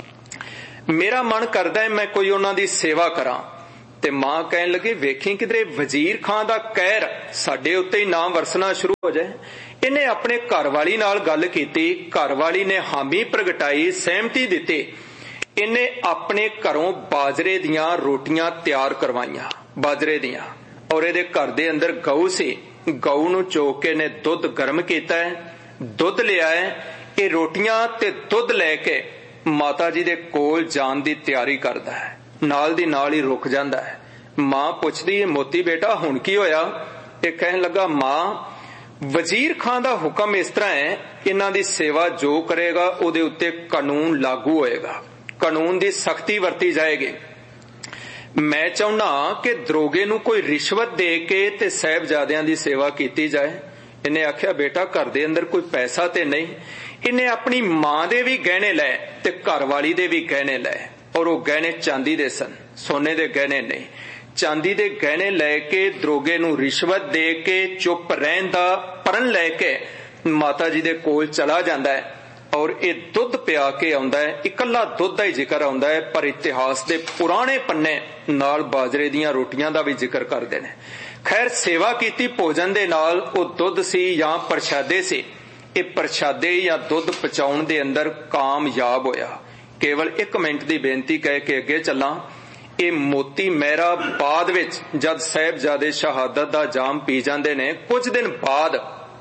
ਮੇਰਾ ਮਨ ਕਰਦਾ ਹੈ ਮੈਂ ਕੋਈ ਉਹਨਾਂ ਦੀ ਸੇਵਾ ਕਰਾਂ। ਤੇ ਮਾਂ ਕਹਿਣ ਲੱਗੀ ਵੇਖੀ ਕਿਧਰੇ ਵਜ਼ੀਰ ਖਾਂ ਦਾ ਕਹਿਰ ਸਾਡੇ ਉੱਤੇ ਹੀ ਨਾ ਵਰਸਣਾ ਸ਼ੁਰੂ ਹੋ ਜਾਏ। ਇਹਨੇ ਆਪਣੇ ਘਰਵਾਲੀ ਨਾਲ ਗੱਲ ਕੀਤੀ, ਘਰਵਾਲੀ ਨੇ ਹਾਮੀ ਪ੍ਰਗਟਾਈ, ਸਹਿਮਤੀ ਦਿੱਤੀ। ਇਹਨੇ ਆਪਣੇ ਘਰੋਂ ਬਾਜਰੇ ਦੀਆਂ ਰੋਟੀਆਂ ਤਿਆਰ ਕਰਵਾਈਆਂ, ਬਾਜਰੇ ਦੀਆਂ, ਔਰ ਇਹਦੇ ਘਰ ਦੇ ਅੰਦਰ ਗਊ ਸੀ, ਗਊ ਨੂੰ ਚੋਕ ਕੇ ਨੇ ਦੁੱਧ ਗਰਮ ਕੀਤਾ ਹੈ, ਦੁੱਧ ਲਿਆ ਹੈ। ਇਹ ਰੋਟੀਆਂ ਤੇ ਦੁੱਧ ਲੈ ਕੇ ਮਾਤਾ ਜੀ ਦੇ ਕੋਲ ਜਾਣ ਦੀ ਤਿਆਰੀ ਕਰਦਾ ਹੈ, ਨਾਲ ਦੀ ਨਾਲ ਹੀ ਰੁਕ ਜਾਂਦਾ ਹੈ। ਮਾਂ ਪੁੱਛਦੀ ਹੈ ਮੋਤੀ ਬੇਟਾ ਹੁਣ ਕੀ ਹੋਇਆ? ਇਹ ਕਹਿਣ ਲੱਗਾ ਮਾਂ ਵਜ਼ੀਰ ਖਾਂ ਦਾ ਹੁਕਮ ਇਸ ਤਰ੍ਹਾਂ ਹੈ, ਇਹਨਾਂ ਦੀ ਸੇਵਾ ਜੋ ਕਰੇਗਾ ਉਹਦੇ ਉੱਤੇ ਕਾਨੂੰਨ ਲਾਗੂ ਹੋਏਗਾ, ਕਾਨੂੰਨ ਦੀ ਸਖਤੀ ਵਰਤੀ ਜਾਏਗੀ। ਮੈਂ ਚਾਹੁੰਦਾ ਕਿ ਦਰੋਗੇ ਨੂੰ ਕੋਈ ਰਿਸ਼ਵਤ ਦੇ ਕੇ ਤੇ ਸਾਹਿਬਜ਼ਾਦਿਆਂ ਦੀ ਸੇਵਾ ਕੀਤੀ ਜਾਏ। ਇਹਨੇ ਆਖਿਆ ਬੇਟਾ ਘਰ ਦੇ ਅੰਦਰ ਕੋਈ ਪੈਸਾ ਤੇ ਨਹੀਂ। ਇਹਨੇ ਆਪਣੀ ਮਾਂ ਦੇ ਵੀ ਗਹਿਣੇ ਲਏ ਤੇ ਘਰਵਾਲੀ ਦੇ ਵੀ ਗਹਿਣੇ ਲਏ, ਔਰ ਉਹ ਗਹਿਣੇ ਚਾਂਦੀ ਦੇ ਸਨ, ਸੋਨੇ ਦੇ ਗਹਿਣੇ ਨਹੀਂ। ਚਾਂਦੀ ਦੇ ਗਹਿਣੇ ਲੈ ਕੇ ਦਰੋਗੇ ਨੂੰ ਰਿਸ਼ਵਤ ਦੇ ਕੇ ਚੁੱਪ ਰਹਿਣ ਦਾ ਪਰਨ ਲੈ ਕੇ ਮਾਤਾ ਜੀ ਦੇ ਕੋਲ ਚਲਾ ਜਾਂਦਾ ਹੈ, ਔਰ ਇਹ ਦੁੱਧ ਪਿਆ ਕੇ ਆਉਂਦਾ ਹੈ। ਇਕੱਲਾ ਦੁੱਧ ਦਾ ਹੀ ਜ਼ਿਕਰ ਆਉਂਦਾ ਹੈ, ਪਰ ਇਤਿਹਾਸ ਦੇ ਪੁਰਾਣੇ ਪੰਨੇ ਨਾਲ ਬਾਜਰੇ ਦੀਆਂ ਰੋਟੀਆਂ ਦਾ ਵੀ ਜ਼ਿਕਰ ਕਰਦੇ ਨੇ। ਖੈਰ ਸੇਵਾ ਕੀਤੀ ਭੋਜਨ ਦੇ ਨਾਲ, ਉਹ ਦੁੱਧ ਸੀ ਜਾਂ ਪ੍ਰਸ਼ਾਦੇ ਸੀ। ਇਹ ਪ੍ਰਸ਼ਾਦੇ ਜਾਂ ਦੁੱਧ ਪਹੁੰਚਾਉਣ ਦੇ ਅੰਦਰ ਕਾਮਯਾਬ ਹੋਇਆ। ਕੇਵਲ ਇੱਕ ਮਿੰਟ ਦੀ ਬੇਨਤੀ ਕਹਿ ਕੇ ਅੱਗੇ ਚੱਲਾਂ। ਇਹ ਮੋਤੀ ਮਹਿਰਾ ਬਾਅਦ ਵਿੱਚ ਜਦ ਸਾਹਿਬਜ਼ਾਦੇ ਸ਼ਹਾਦਤ ਦਾ ਜਾਮ ਪੀ ਜਾਂਦੇ ਨੇ, ਕੁਝ ਦਿਨ ਬਾਅਦ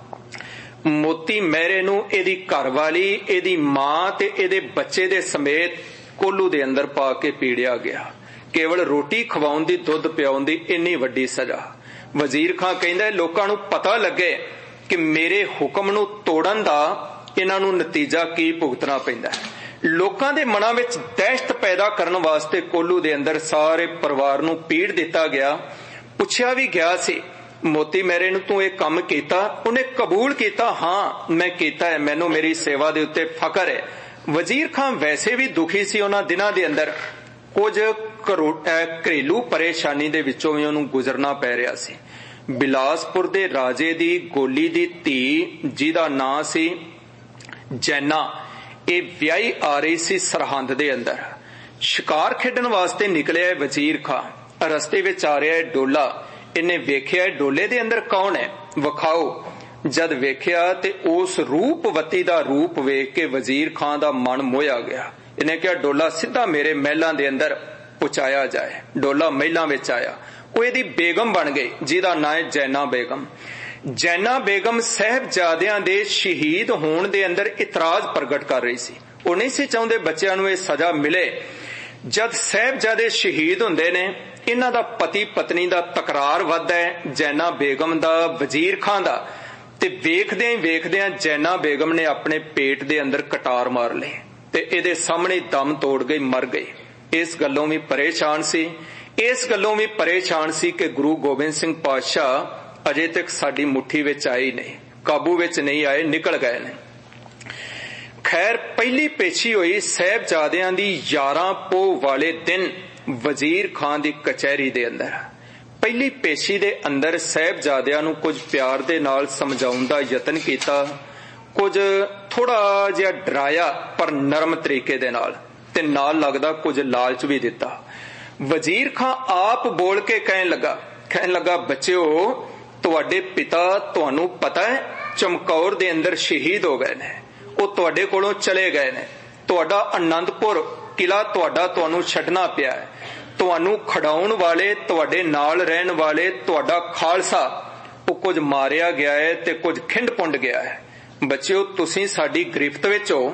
ਮੋਤੀ ਮਹਿਰੇ ਨੂੰ ਇਹਦੀ ਘਰਵਾਲੀ, ਇਹਦੀ ਮਾਂ ਤੇ ਇਹਦੇ ਬੱਚੇ ਦੇ ਸਮੇਤ ਕੋਲੂ ਦੇ ਅੰਦਰ ਪਾ ਕੇ ਪੀੜਿਆ ਗਿਆ। ਕੇਵਲ ਰੋਟੀ ਖਵਾਉਣ ਦੀ, ਦੁੱਧ ਪਿਆਉਣ ਦੀ ਇੰਨੀ ਵੱਡੀ ਸਜ਼ਾ। ਵਜ਼ੀਰ ਖਾਂ ਕਹਿੰਦਾ ਲੋਕਾਂ ਨੂੰ ਪਤਾ ਲੱਗੇ ਕਿ ਮੇਰੇ ਹੁਕਮ ਨੂੰ ਤੋੜਨ ਦਾ ਇਹਨਾਂ ਨੂੰ ਨਤੀਜਾ ਕੀ ਭੁਗਤਣਾ ਪੈਂਦਾ ਹੈ। ਲੋਕਾਂ ਦੇ ਮਨਾਂ ਵਿੱਚ ਦਹਿਸ਼ਤ ਪੈਦਾ ਕਰਨ ਵਾਸਤੇ ਕੋਹਲੂ ਦੇ ਅੰਦਰ ਸਾਰੇ ਪਰਿਵਾਰ ਨੂੰ ਪੀੜ ਦਿੱਤਾ ਗਿਆ। ਪੁੱਛਿਆ ਵੀ ਗਿਆ ਸੀ, ਮੋਤੀ ਮੇਰੇ ਨੂੰ ਤੂੰ ਇਹ ਕੰਮ ਕੀਤਾ? ਉਹਨੇ ਕਬੂਲ ਕੀਤਾ, ਹਾਂ ਮੈਂ ਕੀਤਾ ਹੈ, ਮੈਨੂੰ ਮੇਰੀ ਸੇਵਾ ਦੇ ਉੱਤੇ ਫਖਰ ਹੈ। ਵਜ਼ੀਰ ਖਾਨ ਵੈਸੇ ਵੀ ਦੁਖੀ ਸੀ ਉਹਨਾਂ ਦਿਨਾਂ ਦੇ ਅੰਦਰ, ਕੁਝ ਘਰੇਲੂ ਪਰੇਸ਼ਾਨੀ ਦੇ ਵਿੱਚੋਂ ਵੀ ਉਹਨੂੰ ਗੁਜ਼ਰਨਾ ਪੈ ਰਿਹਾ ਸੀ। ਬਿਲਾਸਪੁਰ ਦੇ ਰਾਜੇ ਦੀ ਗੋਲੀ ਦੀ ਧੀ, ਜਿਹਦਾ ਨਾਂ ਸੀ ਜੈਨਾ, ਇਹ ਵਿਆਹੀ ਆ ਰਹੀ ਸੀ ਸਰਹੰਦ ਦੇ ਅੰਦਰ। ਸ਼ਿਕਾਰ ਖੇਡਣ ਵਾਸਤੇ ਨਿਕਲਿਆ ਵਜ਼ੀਰ ਖਾਨ। ਰਸਤੇ ਵਿੱਚ ਆ ਰਿਹਾ ਡੋਲਾ। ਇਹਨੇ ਵੇਖਿਆ ਡੋਲੇ ਦੇ ਅੰਦਰ ਕੌਣ ਹੈ, ਵਿਖਾਓ। ਜਦ ਵੇਖਿਆ ਤੇ ਉਸ ਰੂਪਵਤੀ ਦਾ ਰੂਪ ਵੇਖ ਕੇ ਵਜ਼ੀਰ ਖਾਨ ਦਾ ਮਨ ਮੋਹਿਆ ਗਿਆ। ਇਹਨੇ ਕਿਹਾ ਡੋਲਾ ਸਿੱਧਾ ਮੇਰੇ ਮਹਿਲਾਂ ਦੇ ਅੰਦਰ ਪਹੁੰਚਾਇਆ ਜਾਏ। ਡੋਲਾ ਮਹਿਲਾਂ ਵਿੱਚ ਆਇਆ। ਉਹ ਇਹਦੀ ਬੇਗਮ ਬਣ ਗਈ, ਜਿਹਦਾ ਨਾਂ ਹੈ ਜੈਨਾ ਬੇਗਮ। ਜੈਨਾ ਬੇਗਮ ਸਾਹਿਬਜ਼ਾਦਿਆਂ ਦੇ ਸ਼ਹੀਦ ਹੋਣ ਦੇ ਅੰਦਰ ਇਤਰਾਜ਼ ਪ੍ਰਗਟ ਕਰ ਰਹੀ ਸੀ। ਉਹ ਨਹੀਂ ਸੀ ਚਾਹੁੰਦੇ ਬੱਚਿਆਂ ਨੂੰ ਇਹ ਸਜ਼ਾ ਮਿਲੇ। ਜਦ ਸਾਹਿਬਜ਼ਾਦੇ ਸ਼ਹੀਦ ਹੁੰਦੇ ਨੇ, ਇਹਨਾਂ ਦਾ ਪਤੀ ਪਤਨੀ ਦਾ ਤਕਰਾਰ ਵੱਧਦਾ ਹੈ, ਜੈਨਾ ਬੇਗਮ ਦਾ, ਵਜ਼ੀਰ ਖਾਨ ਦਾ, ਤੇ ਵੇਖਦਿਆਂ ਹੀ ਵੇਖਦਿਆਂ ਜੈਨਾ ਬੇਗਮ ਨੇ ਆਪਣੇ ਪੇਟ ਦੇ ਅੰਦਰ ਕਟਾਰ ਮਾਰ ਲਈ ਤੇ ਇਹਦੇ ਸਾਹਮਣੇ ਦਮ ਤੋੜ ਗਈ, ਮਰ ਗਈ। ਇਸ ਗੱਲੋਂ ਵੀ ਪਰੇਸ਼ਾਨ ਸੀ ਇਸ ਗੱਲੋਂ ਵੀ ਪਰੇਸ਼ਾਨ ਸੀ ਕਿ ਗੁਰੂ ਗੋਬਿੰਦ ਸਿੰਘ ਪਾਤਸ਼ਾਹ ਅਜੇ ਤੱਕ ਸਾਡੀ ਮੁੱਠੀ ਵਿੱਚ ਆਏ ਨਹੀਂ, ਕਾਬੂ ਵਿੱਚ ਨਹੀਂ ਆਏ, ਨਿਕਲ ਗਏ ਨੇ। ਖੈਰ, ਪਹਿਲੀ ਪੇਸ਼ੀ ਹੋਈ ਸਾਹਿਬਜ਼ਾਦਿਆਂ ਦੀ ਗਿਆਰਾਂ ਪੋਹ ਵਾਲੇ ਦਿਨ ਵਜ਼ੀਰ ਖਾਨ ਦੀ ਕਚਹਿਰੀ ਦੇ ਅੰਦਰ। ਪਹਿਲੀ ਪੇਸ਼ੀ ਦੇ ਅੰਦਰ ਸਾਹਿਬਜ਼ਾਦਿਆਂ ਨੂੰ ਕੁਝ ਪਿਆਰ ਦੇ ਨਾਲ ਸਮਝਾਉਣ ਦਾ ਯਤਨ ਕੀਤਾ, ਕੁਝ ਥੋੜਾ ਜਿਹਾ ਡਰਾਇਆ ਪਰ ਨਰਮ ਤਰੀਕੇ ਦੇ ਨਾਲ, ਤੇ ਨਾਲ ਲੱਗਦਾ ਕੁਝ ਲਾਲਚ ਵੀ ਦਿੱਤਾ। ਵਜ਼ੀਰ ਖਾਨ ਆਪ ਬੋਲ ਕੇ ਕਹਿਣ ਲੱਗਾ ਕਹਿਣ ਲੱਗਾ ਬੱਚਿਓ, ਤੁਹਾਡੇ ਪਿਤਾ ਤੁਹਾਨੂੰ ਪਤਾ ਹੈ ਚਮਕੌਰ ਦੇ ਅੰਦਰ ਸ਼ਹੀਦ ਹੋ ਗਏ ਨੇ, ਉਹ ਤੁਹਾਡੇ ਕੋਲੋਂ ਚਲੇ ਗਏ ਨੇ। ਤੁਹਾਡਾ ਆਨੰਦਪੁਰ ਕਿਲਾ ਤੁਹਾਡਾ ਤੁਹਾਨੂੰ ਛੱਡਣਾ ਪਿਆ ਹੈ। ਤੁਹਾਨੂੰ ਖੜਾਉਣ ਵਾਲੇ, ਤੁਹਾਡੇ ਨਾਲ ਰਹਿਣ ਵਾਲੇ, ਤੁਹਾਡਾ ਖਾਲਸਾ, ਉਹ ਕੁਝ ਮਾਰਿਆ ਗਿਆ ਹੈ ਤੇ ਕੁਝ ਖਿੰਡ ਪੁੰਡ ਗਿਆ ਹੈ। ਬੱਚਿਓ, ਤੁਸੀਂ ਸਾਡੀ ਗ੍ਰਿਫਤ ਵਿੱਚ ਹੋ,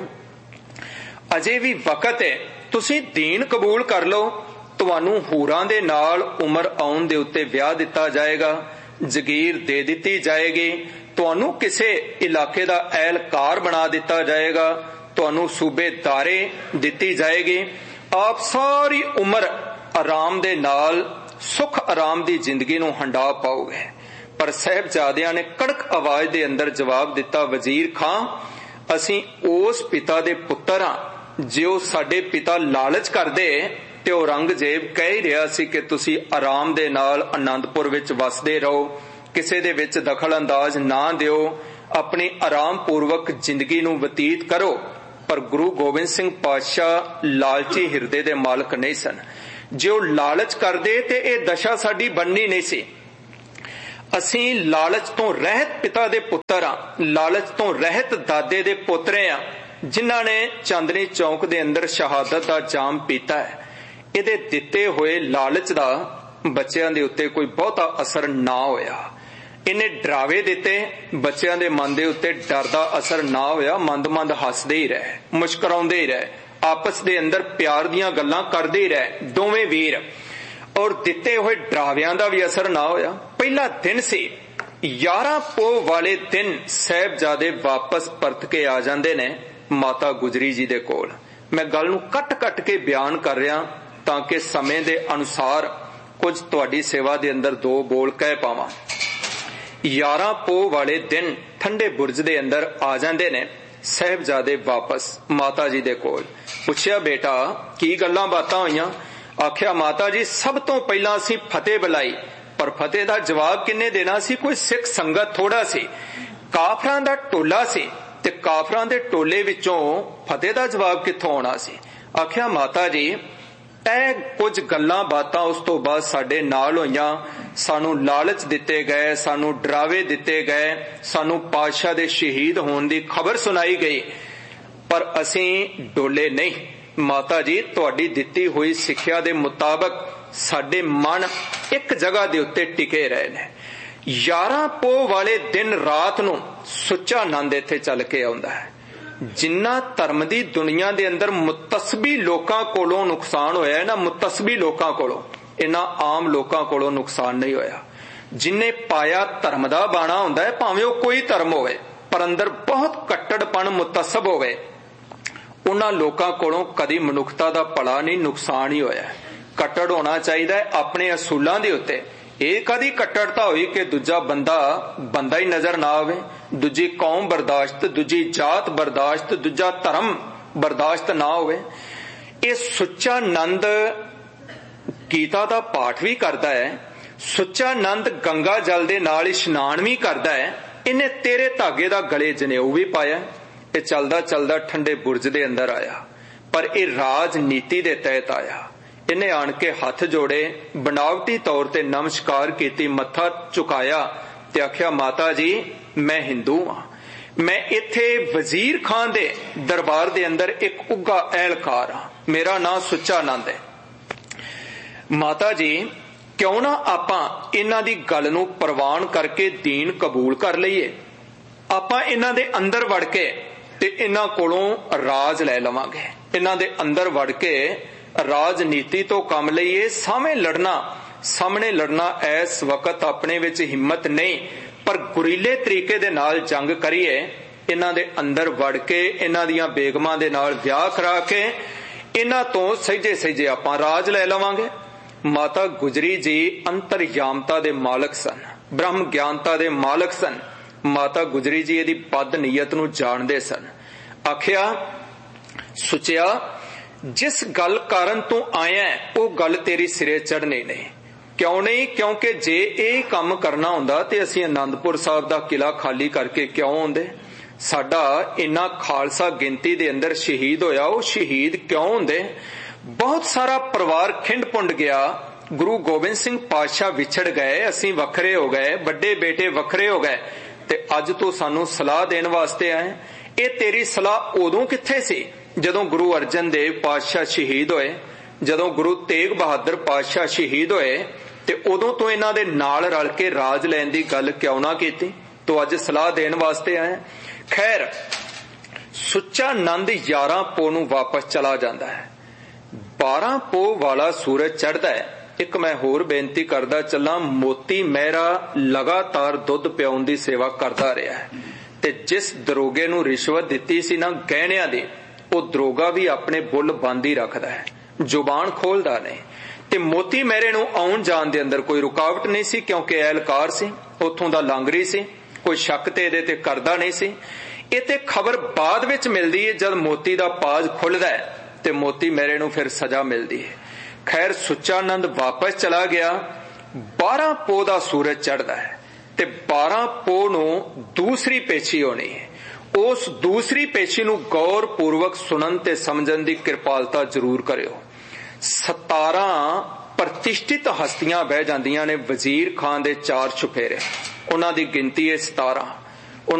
ਅਜੇ ਵੀ ਵਕਤ ਹੈ, ਤੁਸੀਂ ਦੀਨ ਕਬੂਲ ਕਰ ਲਓ। ਤੁਹਾਨੂੰ ਹੂਰਾਂ ਦੇ ਨਾਲ ਉਮਰ ਆਉਣ ਦੇ ਉੱਤੇ ਵਿਆਹ ਦਿੱਤਾ ਜਾਏਗਾ, ਜ਼ਗੀਰ ਦੇ ਦਿੱਤੀ ਜਾਏਗੀ, ਤੁਹਾਨੂੰ ਕਿਸੇ ਇਲਾਕੇ ਦਾ ਐਲਕਾਰ ਬਣਾ ਦਿੱਤਾ ਜਾਏਗਾ, ਤੁਹਾਨੂੰ ਸੂਬੇਦਾਰੇ ਦਿੱਤੀ ਜਾਏਗੀ। ਆਪ ਸਾਰੀ ਉਮਰ ਆਰਾਮ ਦੇ ਨਾਲ ਸੁਖ ਆਰਾਮ ਦੀ ਜ਼ਿੰਦਗੀ ਨੂੰ ਹੰਡਾ ਪਾਓਗੇ। ਪਰ ਸਾਹਿਬਜ਼ਾਦਿਆਂ ਨੇ ਕੜਕ ਆਵਾਜ਼ ਦੇ ਅੰਦਰ ਜਵਾਬ ਦਿੱਤਾ, ਵਜ਼ੀਰ ਖਾਨ, ਅਸੀਂ ਉਸ ਪਿਤਾ ਦੇ ਪੁੱਤਰ ਹਾਂ, ਜੋ ਸਾਡੇ ਪਿਤਾ ਲਾਲਚ ਕਰਦੇ ਤੇ ਔਰੰਗਜ਼ੇਬ ਕਹਿ ਹੀ ਰਿਹਾ ਸੀ ਕਿ ਤੁਸੀਂ ਆਰਾਮ ਦੇ ਨਾਲ ਆਨੰਦਪੁਰ ਵਿੱਚ ਵਸਦੇ ਰਹੋ, ਕਿਸੇ ਦੇ ਵਿੱਚ ਦਖਲ ਅੰਦਾਜ਼ ਨਾ ਦਿਓ, ਆਪਣੀ ਆਰਾਮ ਪੂਰਵਕ ਜ਼ਿੰਦਗੀ ਨੂੰ ਬਤੀਤ ਕਰੋ। ਪਰ ਗੁਰੂ ਗੋਬਿੰਦ ਸਿੰਘ ਪਾਤਸ਼ਾਹ ਲਾਲਚੀ ਹਿਰਦੇ ਦੇ ਮਾਲਕ ਨਹੀਂ ਸਨ। ਜੇ ਉਹ ਲਾਲਚ ਕਰਦੇ ਤੇ ਇਹ ਦਸ਼ਾ ਸਾਡੀ ਬਣਨੀ ਨਹੀਂ ਸੀ। ਅਸੀਂ ਲਾਲਚ ਤੋਂ ਰਹਿਤ ਪਿਤਾ ਦੇ ਪੁੱਤਰ ਹਾਂ, ਲਾਲਚ ਤੋਂ ਰਹਿਤ ਦਾਦੇ ਦੇ ਪੋਤਰੇ ਹਾਂ, ਜਿਨ੍ਹਾਂ ਨੇ ਚਾਂਦਨੀ ਚੌਕ ਦੇ ਅੰਦਰ ਸ਼ਹਾਦਤ ਦਾ ਜਾਮ ਪੀਤਾ ਹੈ। ਇਹਦੇ ਦਿੱਤੇ ਹੋਏ ਲਾਲਚ ਦਾ ਬੱਚਿਆਂ ਦੇ ਉੱਤੇ ਕੋਈ ਬਹੁਤਾ ਅਸਰ ਨਾ ਹੋਇਆ। ਇਹਨੇ ਡਰਾਵੇ ਦਿੱਤੇ, ਬੱਚਿਆਂ ਦੇ ਮਨ ਦੇ ਉੱਤੇ ਡਰ ਦਾ ਅਸਰ ਨਾ ਹੋਇਆ। ਮੰਦ ਮੰਦ ਹੱਸਦੇ ਹੀ ਰਹੇ, ਮੁਸਕਰਾਉਂਦੇ ਹੀ ਰਹੇ, ਆਪਸ ਦੇ ਅੰਦਰ ਪਿਆਰ ਦੀਆਂ ਗੱਲਾਂ ਕਰਦੇ ਹੀ ਰਹੇ ਦੋਵੇਂ ਵੀਰ। ਔਰ ਦਿੱਤੇ ਹੋਏ ਡਰਾਵਿਆਂ ਦਾ ਵੀ ਅਸਰ ਨਾ ਹੋਇਆ। ਪਹਿਲਾ ਦਿਨ ਸੀ, ਗਿਆਰਾਂ ਪੋਹ ਵਾਲੇ ਦਿਨ ਸਾਹਿਬਜ਼ਾਦੇ ਵਾਪਸ ਪਰਤ ਕੇ ਆ ਜਾਂਦੇ ਨੇ ਮਾਤਾ ਗੁਜਰੀ ਜੀ ਦੇ ਕੋਲ। ਮੈਂ ਗੱਲ ਨੂੰ ਕੱਟ ਕੱਟ ਕੇ ਬਿਆਨ ਕਰ ਰਿਹਾ ਤਾਂ ਕਿ ਸਮੇਂ ਦੇ ਅਨੁਸਾਰ ਕੁਝ ਤੁਹਾਡੀ ਸੇਵਾ ਦੇ ਅੰਦਰ ਦੋ ਬੋਲ ਕਹਿ ਪਾਵਾਂ। ਗਿਆਰਾਂ ਪੋਹ ਵਾਲੇ ਦਿਨ ਠੰਡੇ ਬੁਰਜ ਦੇ ਅੰਦਰ ਆ ਜਾਂਦੇ ਨੇ ਸਾਹਿਬਜ਼ਾਦੇ ਵਾਪਸ ਮਾਤਾ ਜੀ ਦੇ ਕੋਲ। ਪੁੱਛਿਆ, ਬੇਟਾ ਕੀ ਗੱਲਾਂ ਬਾਤਾਂ ਹੋਈਆਂ? ਆਖਿਆ, ਮਾਤਾ ਜੀ ਸਭ ਤੋਂ ਪਹਿਲਾਂ ਅਸੀਂ ਫਤਿਹ ਬੁਲਾਈ, ਪਰ ਫਤਿਹ ਦਾ ਜਵਾਬ ਕਿੰਨੇ ਦੇਣਾ ਸੀ? ਕੋਈ ਸਿੱਖ ਸੰਗਤ ਥੋੜਾ ਸੀ, ਕਾਫਰਾਂ ਦਾ ਟੋਲਾ ਸੀ, ਤੇ ਕਾਫਰਾਂ ਦੇ ਟੋਲੇ ਵਿੱਚੋਂ ਫਤਿਹ ਦਾ ਜਵਾਬ ਕਿੱਥੋਂ ਆਉਣਾ ਸੀ? ਆਖਿਆ, ਮਾਤਾ ਜੀ ਇਹ ਕੁਝ ਗੱਲਾਂ ਬਾਤਾਂ ਉਸ ਤੋਂ ਬਾਅਦ ਸਾਡੇ ਨਾਲ ਹੋਈਆਂ। ਸਾਨੂੰ ਲਾਲਚ ਦਿੱਤੇ ਗਏ, ਸਾਨੂੰ ਡਰਾਵੇ ਦਿੱਤੇ ਗਏ, ਸਾਨੂੰ ਪਾਤਸ਼ਾਹ ਦੇ ਸ਼ਹੀਦ ਹੋਣ ਦੀ ਖਬਰ ਸੁਣਾਈ ਗਈ, ਪਰ ਅਸੀਂ ਡੋਲੇ ਨਹੀਂ। ਮਾਤਾ ਜੀ, ਤੁਹਾਡੀ ਦਿੱਤੀ ਹੋਈ ਸਿੱਖਿਆ ਦੇ ਮੁਤਾਬਕ ਸਾਡੇ ਮਨ ਇੱਕ ਜਗ੍ਹਾ ਦੇ ਉੱਤੇ ਟਿਕੇ ਰਹੇ ਨੇ। ਗਿਆਰਾਂ ਪੋਹ ਵਾਲੇ ਦਿਨ ਰਾਤ ਨੂੰ ਸੁੱਚਾ ਆਨੰਦ ਇੱਥੇ ਚੱਲ ਕੇ ਆਉਂਦਾ ਹੈ। ਜਿੰਨਾ ਧਰਮ ਦੀ ਦੁਨੀਆ ਦੇ ਅੰਦਰ ਮੁਤਸਬੀ ਲੋਕਾਂ ਕੋਲੋਂ ਨੁਕਸਾਨ ਹੋਇਆ ਨਾ, ਮੁਤਸਬੀ ਲੋਕਾਂ ਕੋਲੋਂ, ਇਹਨਾਂ ਆਮ ਲੋਕਾਂ ਕੋਲੋਂ ਨੁਕਸਾਨ ਨਹੀਂ ਹੋਇਆ। ਜਿਨੇ ਪਾਇਆ ਧਰਮ ਦਾ ਬਾਣਾ ਹੁੰਦਾ ਹੈ, ਭਾਵੇਂ ਉਹ ਕੋਈ ਧਰਮ ਹੋਵੇ, ਪਰ ਅੰਦਰ ਬਹੁਤ ਕੱਟੜਪਣ ਮੁਤਸਬ ਹੋਵੇ, ਉਹਨਾਂ ਲੋਕਾਂ ਕੋਲੋਂ ਕਦੀ ਮਨੁੱਖਤਾ ਦਾ ਭਲਾ ਨਹੀਂ ਨੁਕਸਾਨ ਹੀ ਹੋਇਆ। ਕੱਟੜ ਹੋਣਾ ਚਾਹੀਦਾ ਹੈ ਆਪਣੇ ਅਸੂਲਾਂ ਦੇ ਉੱਤੇ। ਇਹ ਕਦੀ ਕੱਟੜਤਾ ਹੋਈ ਕਿ ਦੂਜਾ ਬੰਦਾ ਬੰਦਾ ਹੀ ਨਜ਼ਰ ਨਾ ਆਵੇ, ਦੂਜੀ ਕੌਮ ਬਰਦਾਸ਼ਤ, ਦੂਜੀ ਜਾਤ ਬਰਦਾਸ਼ਤ, ਦੂਜਾ ਧਰਮ ਬਰਦਾਸ਼ਤ ਨਾ ਹੋਵੇ। ਇਹ ਸੁੱਚਾ ਨੰਦ ਗੀਤਾ ਦਾ ਪਾਠ ਵੀ ਕਰਦਾ ਹੈ, ਸੁੱਚਾ ਨੰਦ ਗੰਗਾ ਜਲ ਦੇ ਨਾਲ ਇਸ਼ਨਾਨ ਵੀ ਕਰਦਾ ਹੈ। ਇਹਨੇ ਤੇਰੇ ਧਾਗੇ ਦਾ ਗਲੇ ਜਨੇਊ ਵੀ ਪਾਇਆ। ਇਹ ਚਲਦਾ ਚਲਦਾ ਠੰਡੇ ਬੁਰਜ ਦੇ ਅੰਦਰ ਆਇਆ, ਪਰ ਇਹ ਰਾਜਨੀਤੀ ਦੇ ਤਹਿਤ ਆਇਆ। ਇਹਨੇ ਆਣ ਕੇ ਹੱਥ ਜੋੜੇ, ਬਣਾਵਟੀ ਤੌਰ ਤੇ ਨਮਸਕਾਰ ਕੀਤੀ, ਮੱਥਾ ਝੁਕਾਇਆ ਤੇ ਆਖਿਆ, ਮਾਤਾ ਜੀ ਮੈਂ ਹਿੰਦੂ ਹਾਂ, ਮੈਂ ਇੱਥੇ ਵਜ਼ੀਰ ਖਾਨ ਦੇ ਦਰਬਾਰ ਦੇ ਅੰਦਰ ਇੱਕ ਉੱਘਾ ਅਹਿਲਕਾਰ ਹਾਂ, ਮੇਰਾ ਨਾਂ ਸੁੱਚਾ ਨੰਦ ਹੈ। ਮਾਤਾ ਜੀ ਕਿਉਂ ਨਾ ਆਪਾਂ ਇਹਨਾਂ ਦੀ ਗੱਲ ਨੂੰ ਪ੍ਰਵਾਨ ਕਰਕੇ ਦੀਨ ਕਬੂਲ ਕਰ ਲਈਏ। ਆਪਾਂ ਇਹਨਾਂ ਦੇ ਅੰਦਰ ਵੜ ਕੇ ਤੇ ਇਹਨਾਂ ਕੋਲੋਂ ਰਾਜ ਲੈ ਲਵਾਂਗੇ। ਇਹਨਾਂ ਦੇ ਅੰਦਰ ਵੜ ਕੇ ਰਾਜਨੀਤੀ ਤੋਂ ਕੰਮ ਲਈਏ। ਸਾਹਮਣੇ ਲੜਨਾ ਸਾਹਮਣੇ ਲੜਨਾ ਇਸ ਵਕਤ ਆਪਣੇ ਵਿੱਚ ਹਿੰਮਤ ਨਹੀਂ, ਪਰ ਗੁਰੀਲੇ ਤਰੀਕੇ ਦੇ ਨਾਲ ਜੰਗ ਕਰੀਏ। ਇਹਨਾਂ ਦੇ ਅੰਦਰ ਵੜ ਕੇ ਇਹਨਾਂ ਦੀਆਂ ਬੇਗਮਾਂ ਦੇ ਨਾਲ ਵਿਆਹ ਕਰਾ ਕੇ ਇਹਨਾਂ ਤੋਂ ਸਹਿਜੇ ਸਹਿਜੇ ਆਪਾਂ ਰਾਜ ਲੈ ਲਵਾਂਗੇ। ਮਾਤਾ ਗੁਜਰੀ ਜੀ ਅੰਤਰਯਾਮਤਾ ਦੇ ਮਾਲਕ ਸਨ, ਬ੍ਰਹਮ ਗਿਆਨਤਾ ਦੇ ਮਾਲਕ ਸਨ। ਮਾਤਾ ਗੁਜਰੀ ਜੀ ਇਹਦੀ ਬਦ ਨੀਅਤ ਨੂੰ ਜਾਣਦੇ ਸਨ। ਆਖਿਆ, ਸੁੱਚਿਆ ਜਿਸ ਗੱਲ ਕਾਰਨ ਤੂੰ ਆਇਆ ਉਹ ਗੱਲ ਤੇਰੀ ਸਿਰੇ ਚੜ੍ਹਨੀ ਨਹੀਂ। ਕਿਉਂ ਨਹੀਂ? ਕਿਉਂਕਿ ਜੇ ਇਹ ਕੰਮ ਕਰਨਾ ਹੁੰਦਾ ਤੇ ਅਸੀਂ ਆਨੰਦਪੁਰ ਸਾਹਿਬ ਦਾ ਕਿਲਾ ਖਾਲੀ ਕਰਕੇ ਕਿਉਂ ਆਉਂਦੇ? ਸਾਡਾ ਇੰਨਾ ਖਾਲਸਾ ਗਿਣਤੀ ਦੇ ਅੰਦਰ ਸ਼ਹੀਦ ਹੋਇਆ, ਉਹ ਸ਼ਹੀਦ ਕਿਉਂ ਹੁੰਦੇ? ਬਹੁਤ ਸਾਰਾ ਪਰਿਵਾਰ ਖਿੰਡ ਪੁੰਡ ਗਿਆ। ਗੁਰੂ ਗੋਬਿੰਦ ਸਿੰਘ ਪਾਤਸ਼ਾਹ ਵਿਛੜ ਗਏ, ਅਸੀਂ ਵੱਖਰੇ ਹੋ ਗਏ, ਵੱਡੇ ਬੇਟੇ ਵੱਖਰੇ ਹੋ ਗਏ, ਤੇ ਅੱਜ ਤੋਂ ਸਾਨੂੰ ਸਲਾਹ ਦੇਣ ਵਾਸਤੇ ਆਏ। ਇਹ ਤੇਰੀ ਸਲਾਹ ਉਦੋਂ ਕਿੱਥੇ ਸੀ ਜਦੋਂ ਗੁਰੂ ਅਰਜਨ ਦੇਵ ਪਾਤਸ਼ਾਹ ਸ਼ਹੀਦ ਹੋਏ, ਜਦੋਂ ਗੁਰੂ ਤੇਗ ਬਹਾਦਰ ਪਾਤਸ਼ਾਹ ਸ਼ਹੀਦ ਹੋਏ, ਤੇ ਉਦੋਂ ਤੋਂ ਇਹਨਾਂ ਦੇ ਨਾਲ ਰਲ ਕੇ ਰਾਜ ਲੈਣ ਦੀ ਗੱਲ ਕਿਉਂ ਨਾ ਕੀਤੀ? ਤੂੰ ਅੱਜ ਸਲਾਹ ਦੇਣ ਵਾਸਤੇ ਆਏ। ਖੈਰ, ਸੁੱਚਾ ਨੰਦ ਗਿਆਰਾਂ ਪੋਹ ਨੂੰ ਵਾਪਸ ਚਲਾ ਜਾਂਦਾ ਹੈ। ਬਾਰਾਂ ਪੋਹ ਵਾਲਾ ਸੂਰਜ ਚੜ੍ਹਦਾ ਹੈ। ਇੱਕ ਮੈਂ ਹੋਰ ਬੇਨਤੀ ਕਰਦਾ ਚੱਲਾਂ, ਮੋਤੀ ਮਹਿਰਾ ਲਗਾਤਾਰ ਦੁੱਧ ਪਿਆਉਣ ਦੀ ਸੇਵਾ ਕਰਦਾ ਰਿਹਾ ਹੈ, ਤੇ ਜਿਸ ਦਰੋਗੇ ਨੂੰ ਰਿਸ਼ਵਤ ਦਿੱਤੀ ਸੀ ਨਾ ਗਹਿਣਿਆਂ ਦੀ, ਉਹ ਦਰੋਗਾ ਵੀ ਆਪਣੇ ਬੁੱਲ ਬੰਦ ਹੀ ਰੱਖਦਾ ਹੈ, ਜ਼ੁਬਾਨ ਖੋਲਦਾ ਨਹੀਂ। ਤੇ ਮੋਤੀ ਮਹਿਰੇ ਨੂੰ ਆਉਣ ਜਾਣ ਦੇ ਅੰਦਰ ਕੋਈ ਰੁਕਾਵਟ ਨਹੀਂ ਸੀ, ਕਿਉਂਕਿ ਅਹਿਲਕਾਰ ਸੀ, ਉੱਥੋਂ ਦਾ ਲਾਂਗਰੀ ਸੀ, ਕੋਈ ਸ਼ੱਕ ਤੇ ਇਹਦੇ ਤੇ ਕਰਦਾ ਨਹੀਂ ਸੀ। ਇਹ ਤੇ ਖਬਰ ਬਾਅਦ ਵਿੱਚ ਮਿਲਦੀ ਹੈ, ਜਦ ਮੋਤੀ ਦਾ ਪਾਜ ਖੁੱਲਦਾ ਹੈ ਤੇ ਮੋਤੀ ਮਹਿਰੇ ਨੂੰ ਫਿਰ ਸਜ਼ਾ ਮਿਲਦੀ ਹੈ। ਖੈਰ, ਸੁੱਚਾ ਨੰਦ ਵਾਪਸ ਚਲਾ ਗਿਆ। ਬਾਰਾਂ ਪੋਹ ਦਾ ਸੂਰਜ ਚੜ੍ਹਦਾ ਹੈ ਤੇ ਬਾਰਾਂ ਪੋਹ ਨੂੰ ਦੂਸਰੀ ਪੇਸ਼ੀ ਹੋਣੀ ਹੈ। ਉਸ ਦੂਸਰੀ ਪੇਸ਼ੀ ਨੂੰ ਗੌਰ ਪੂਰਵਕ ਸੁਣਨ ਤੇ ਸਮਝਣ ਦੀ ਕਿਰਪਾਲਤਾ ਜ਼ਰੂਰ ਕਰਿਓ। ਸਤਾਰਾਂ ਪ੍ਰਤਿਸ਼ਠਿਤ ਹਸਤੀਆਂ ਬਹਿ ਜਾਂਦੀਆਂ ਨੇ ਵਜ਼ੀਰ ਖਾਨ ਦੇ ਚਾਰ ਚੁਫੇਰੇ, ਉਹਨਾਂ ਦੀ ਗਿਣਤੀ ਹੈ ਸਤਾਰਾਂ।